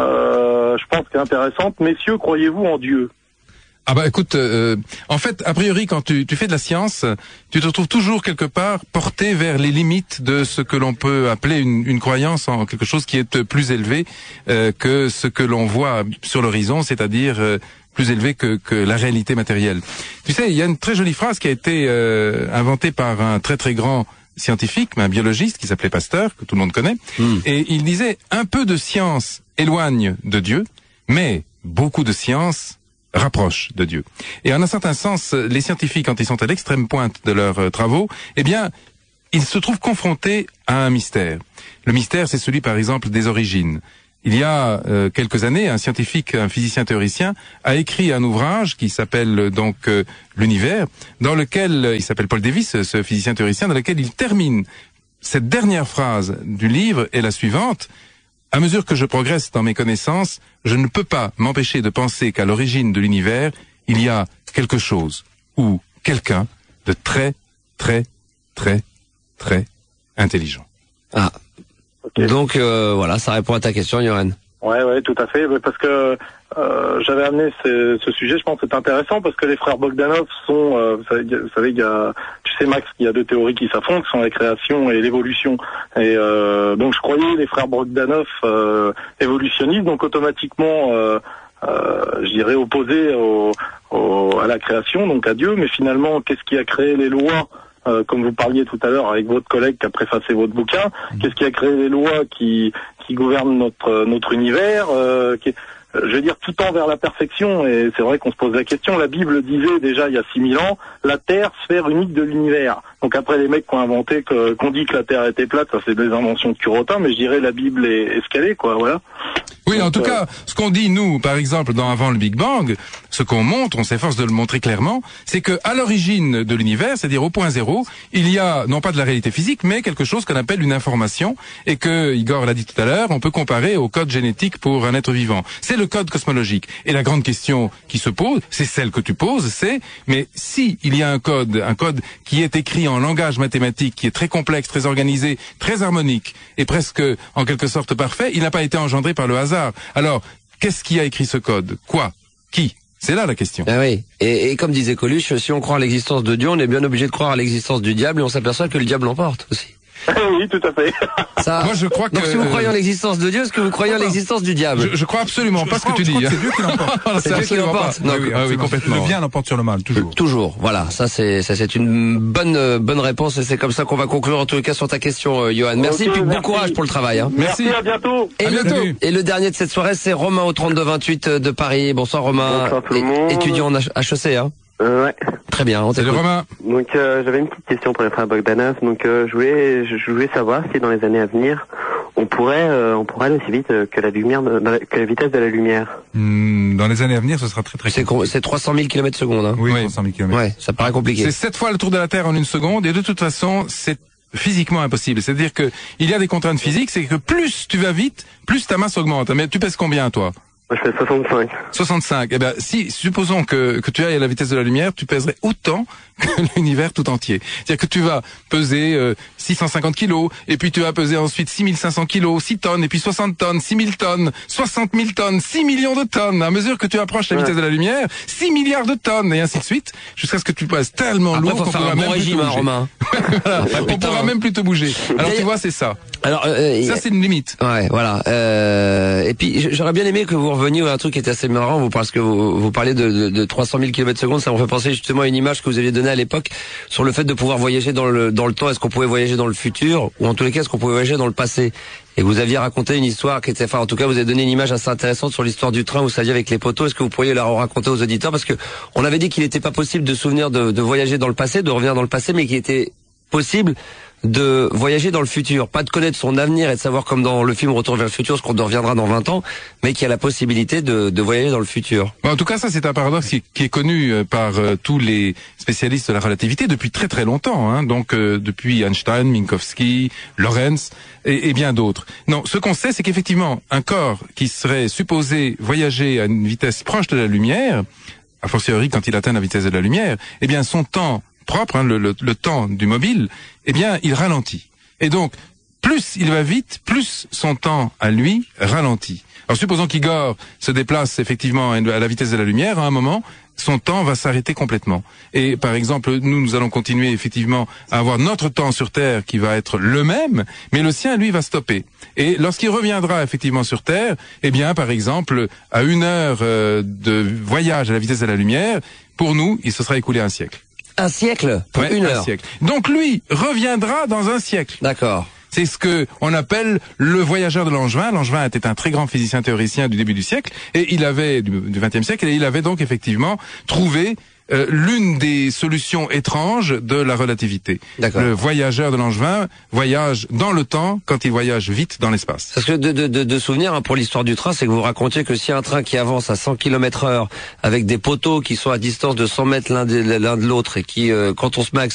Je pense qu'elle est intéressante. Messieurs, croyez-vous en Dieu? Ah bah écoute, en fait, a priori, quand tu fais de la science, tu te retrouves toujours quelque part porté vers les limites de ce que l'on peut appeler une croyance en quelque chose qui est plus élevé que ce que l'on voit sur l'horizon, c'est-à-dire plus élevé que la réalité matérielle. Tu sais, il y a une très jolie phrase qui a été inventée par un très très grand scientifique, un biologiste qui s'appelait Pasteur, que tout le monde connaît, et il disait « Un peu de science éloigne de Dieu, mais beaucoup de science rapproche de Dieu. » Et en un certain sens, les scientifiques, quand ils sont à l'extrême pointe de leurs travaux, eh bien, ils se trouvent confrontés à un mystère. Le mystère, c'est celui, par exemple, des origines. Il y a quelques années, un scientifique, un physicien théoricien, a écrit un ouvrage qui s'appelle donc l'Univers, dans lequel, il s'appelle Paul Davies, ce physicien théoricien, dans lequel il termine cette dernière phrase du livre est la suivante. À mesure que je progresse dans mes connaissances, je ne peux pas m'empêcher de penser qu'à l'origine de l'univers, il y a quelque chose ou quelqu'un de très, très, très, très intelligent. Ah. Okay. Donc voilà, ça répond à ta question, Johan. Ouais, tout à fait. Parce que j'avais amené ce sujet, je pense que c'est intéressant parce que les frères Bogdanov sont, vous savez, il y a, tu sais Max, il y a 2 théories qui s'affrontent, qui sont la création et l'évolution. Et donc je croyais les frères Bogdanov évolutionnistes, donc automatiquement, je dirais opposés à la création, donc à Dieu. Mais finalement, qu'est-ce qui a créé les lois? Comme vous parliez tout à l'heure avec votre collègue qui a préfacé votre bouquin, qu'est-ce qui a créé les lois qui gouvernent notre univers, je veux dire, tout tend vers la perfection, et c'est vrai qu'on se pose la question. La Bible disait déjà il y a 6000 ans, la Terre, sphère unique de l'univers. Donc après les mecs qui ont inventé, qu'on dit que la Terre était plate, ça c'est des inventions de Curotin, mais je dirais la Bible est ce qu'elle est, quoi, voilà. Oui, en tout cas, ce qu'on dit, nous, par exemple, dans Avant le Big Bang, ce qu'on montre, on s'efforce de le montrer clairement, c'est que à l'origine de l'univers, c'est-à-dire au point zéro, il y a, non pas de la réalité physique, mais quelque chose qu'on appelle une information, et que, Igor l'a dit tout à l'heure, on peut comparer au code génétique pour un être vivant. C'est le code cosmologique. Et la grande question qui se pose, c'est celle que tu poses, c'est, mais si il y a un code qui est écrit en langage mathématique, qui est très complexe, très organisé, très harmonique, et presque, en quelque sorte, parfait, il n'a pas été engendré par le hasard. Alors, qu'est-ce qui a écrit ce code? Quoi? Qui? C'est là la question. Ah oui. Et comme disait Coluche, si on croit à l'existence de Dieu, on est bien obligé de croire à l'existence du diable, et on s'aperçoit que le diable l'emporte aussi. Oui, tout à fait. Ça, moi, je crois que... Donc, si vous croyez en l'existence de Dieu, est-ce que vous croyez en l'existence du diable? Je crois absolument pas ce que tu dis. C'est Dieu qui l'emporte. C'est Dieu qui l'emporte. Oui, complètement. Le bien l'emporte sur le mal, toujours. Toujours. Voilà. Ça, c'est une bonne réponse, et c'est comme ça qu'on va conclure, en tout cas, sur ta question, Johan. Merci, et puis bon courage pour le travail, hein. Merci, à bientôt. Et le dernier de cette soirée, c'est Romain au 32-28 de Paris. Bonsoir, Romain. Bonsoir tout le monde. Étudiant en HEC, hein. Ouais. Très bien, on t'écoute. Salut Romain. Donc j'avais une petite question pour les frères Bogdanov. Donc je voulais savoir si dans les années à venir on pourrait aller aussi vite que la vitesse de la lumière. Dans les années à venir, ce sera très très compliqué. C'est 300 000 km/s, hein. Oui, 300 000 km. Ouais, ça paraît compliqué. C'est 7 fois le tour de la Terre en 1 seconde, et de toute façon, c'est physiquement impossible. C'est-à-dire que il y a des contraintes physiques, c'est que plus tu vas vite, plus ta masse augmente. Mais tu pèses combien, toi? Moi, je fais 65. 65. Eh ben, supposons que tu ailles à la vitesse de la lumière, tu pèserais autant que l'univers tout entier. C'est-à-dire que tu vas peser 650 kilos, et puis tu vas peser ensuite 6500 kilos, 6 tonnes, et puis 60 tonnes, 6000 tonnes, 60 000 tonnes, 6 millions de tonnes. À mesure que tu approches la vitesse de la lumière, 6 milliards de tonnes, et ainsi de suite, jusqu'à ce que tu pèses tellement lourd qu'on pourra même plus te bouger. Romain. Voilà, on pourra même plus te bouger. Alors tu vois, c'est ça. Alors, ça, c'est une limite. Ouais, voilà. Et puis, j'aurais bien aimé que vous reveniez à un truc qui était assez marrant, parce que vous parlez de 300 000 km/s. Ça me fait penser justement à une image que vous aviez donnée à l'époque sur le fait de pouvoir voyager dans le temps. Est-ce qu'on pouvait voyager dans le futur, ou en tous les cas, est-ce qu'on pouvait voyager dans le passé? Et vous aviez raconté une histoire qui était, en tout cas, vous avez donné une image assez intéressante sur l'histoire du train, vous saviez, avec les poteaux. Est-ce que vous pourriez la raconter aux auditeurs? Parce que on avait dit qu'il n'était pas possible de souvenir de voyager dans le passé, de revenir dans le passé, mais qu'il était possible de voyager dans le futur, pas de connaître son avenir et de savoir comme dans le film Retour vers le futur ce qu'on reviendra dans 20 ans, mais qu'il y a la possibilité de voyager dans le futur. En tout cas, ça c'est un paradoxe qui est connu par tous les spécialistes de la relativité depuis très très longtemps, hein. Donc depuis Einstein, Minkowski, Lorentz et bien d'autres. Non, ce qu'on sait, c'est qu'effectivement un corps qui serait supposé voyager à une vitesse proche de la lumière, a fortiori quand il atteint la vitesse de la lumière, eh bien son temps propre, hein, le temps du mobile, eh bien, il ralentit. Et donc, plus il va vite, plus son temps à lui ralentit. Alors, supposons qu'Igor se déplace effectivement à la vitesse de la lumière, à un moment, son temps va s'arrêter complètement. Et par exemple, nous allons continuer effectivement à avoir notre temps sur Terre qui va être le même, mais le sien, lui, va stopper. Et lorsqu'il reviendra effectivement sur Terre, eh bien, par exemple, à 1 heure de voyage à la vitesse de la lumière, pour nous, il se sera écoulé un siècle. Un siècle pour 1 heure. Un siècle. Donc lui reviendra dans un siècle. D'accord. C'est ce que on appelle le voyageur de Langevin. Langevin était un très grand physicien théoricien du début du siècle et il avait du XXe siècle et il avait donc effectivement trouvé l'une des solutions étranges de la relativité. Le voyageur de Langevin voyage dans le temps quand il voyage vite dans l'espace. Parce que de souvenir, hein, pour l'histoire du train, c'est que vous racontiez que si un train qui avance à 100 km/h avec des poteaux qui sont à distance de 100 mètres l'un de l'autre et qui, quand on se met à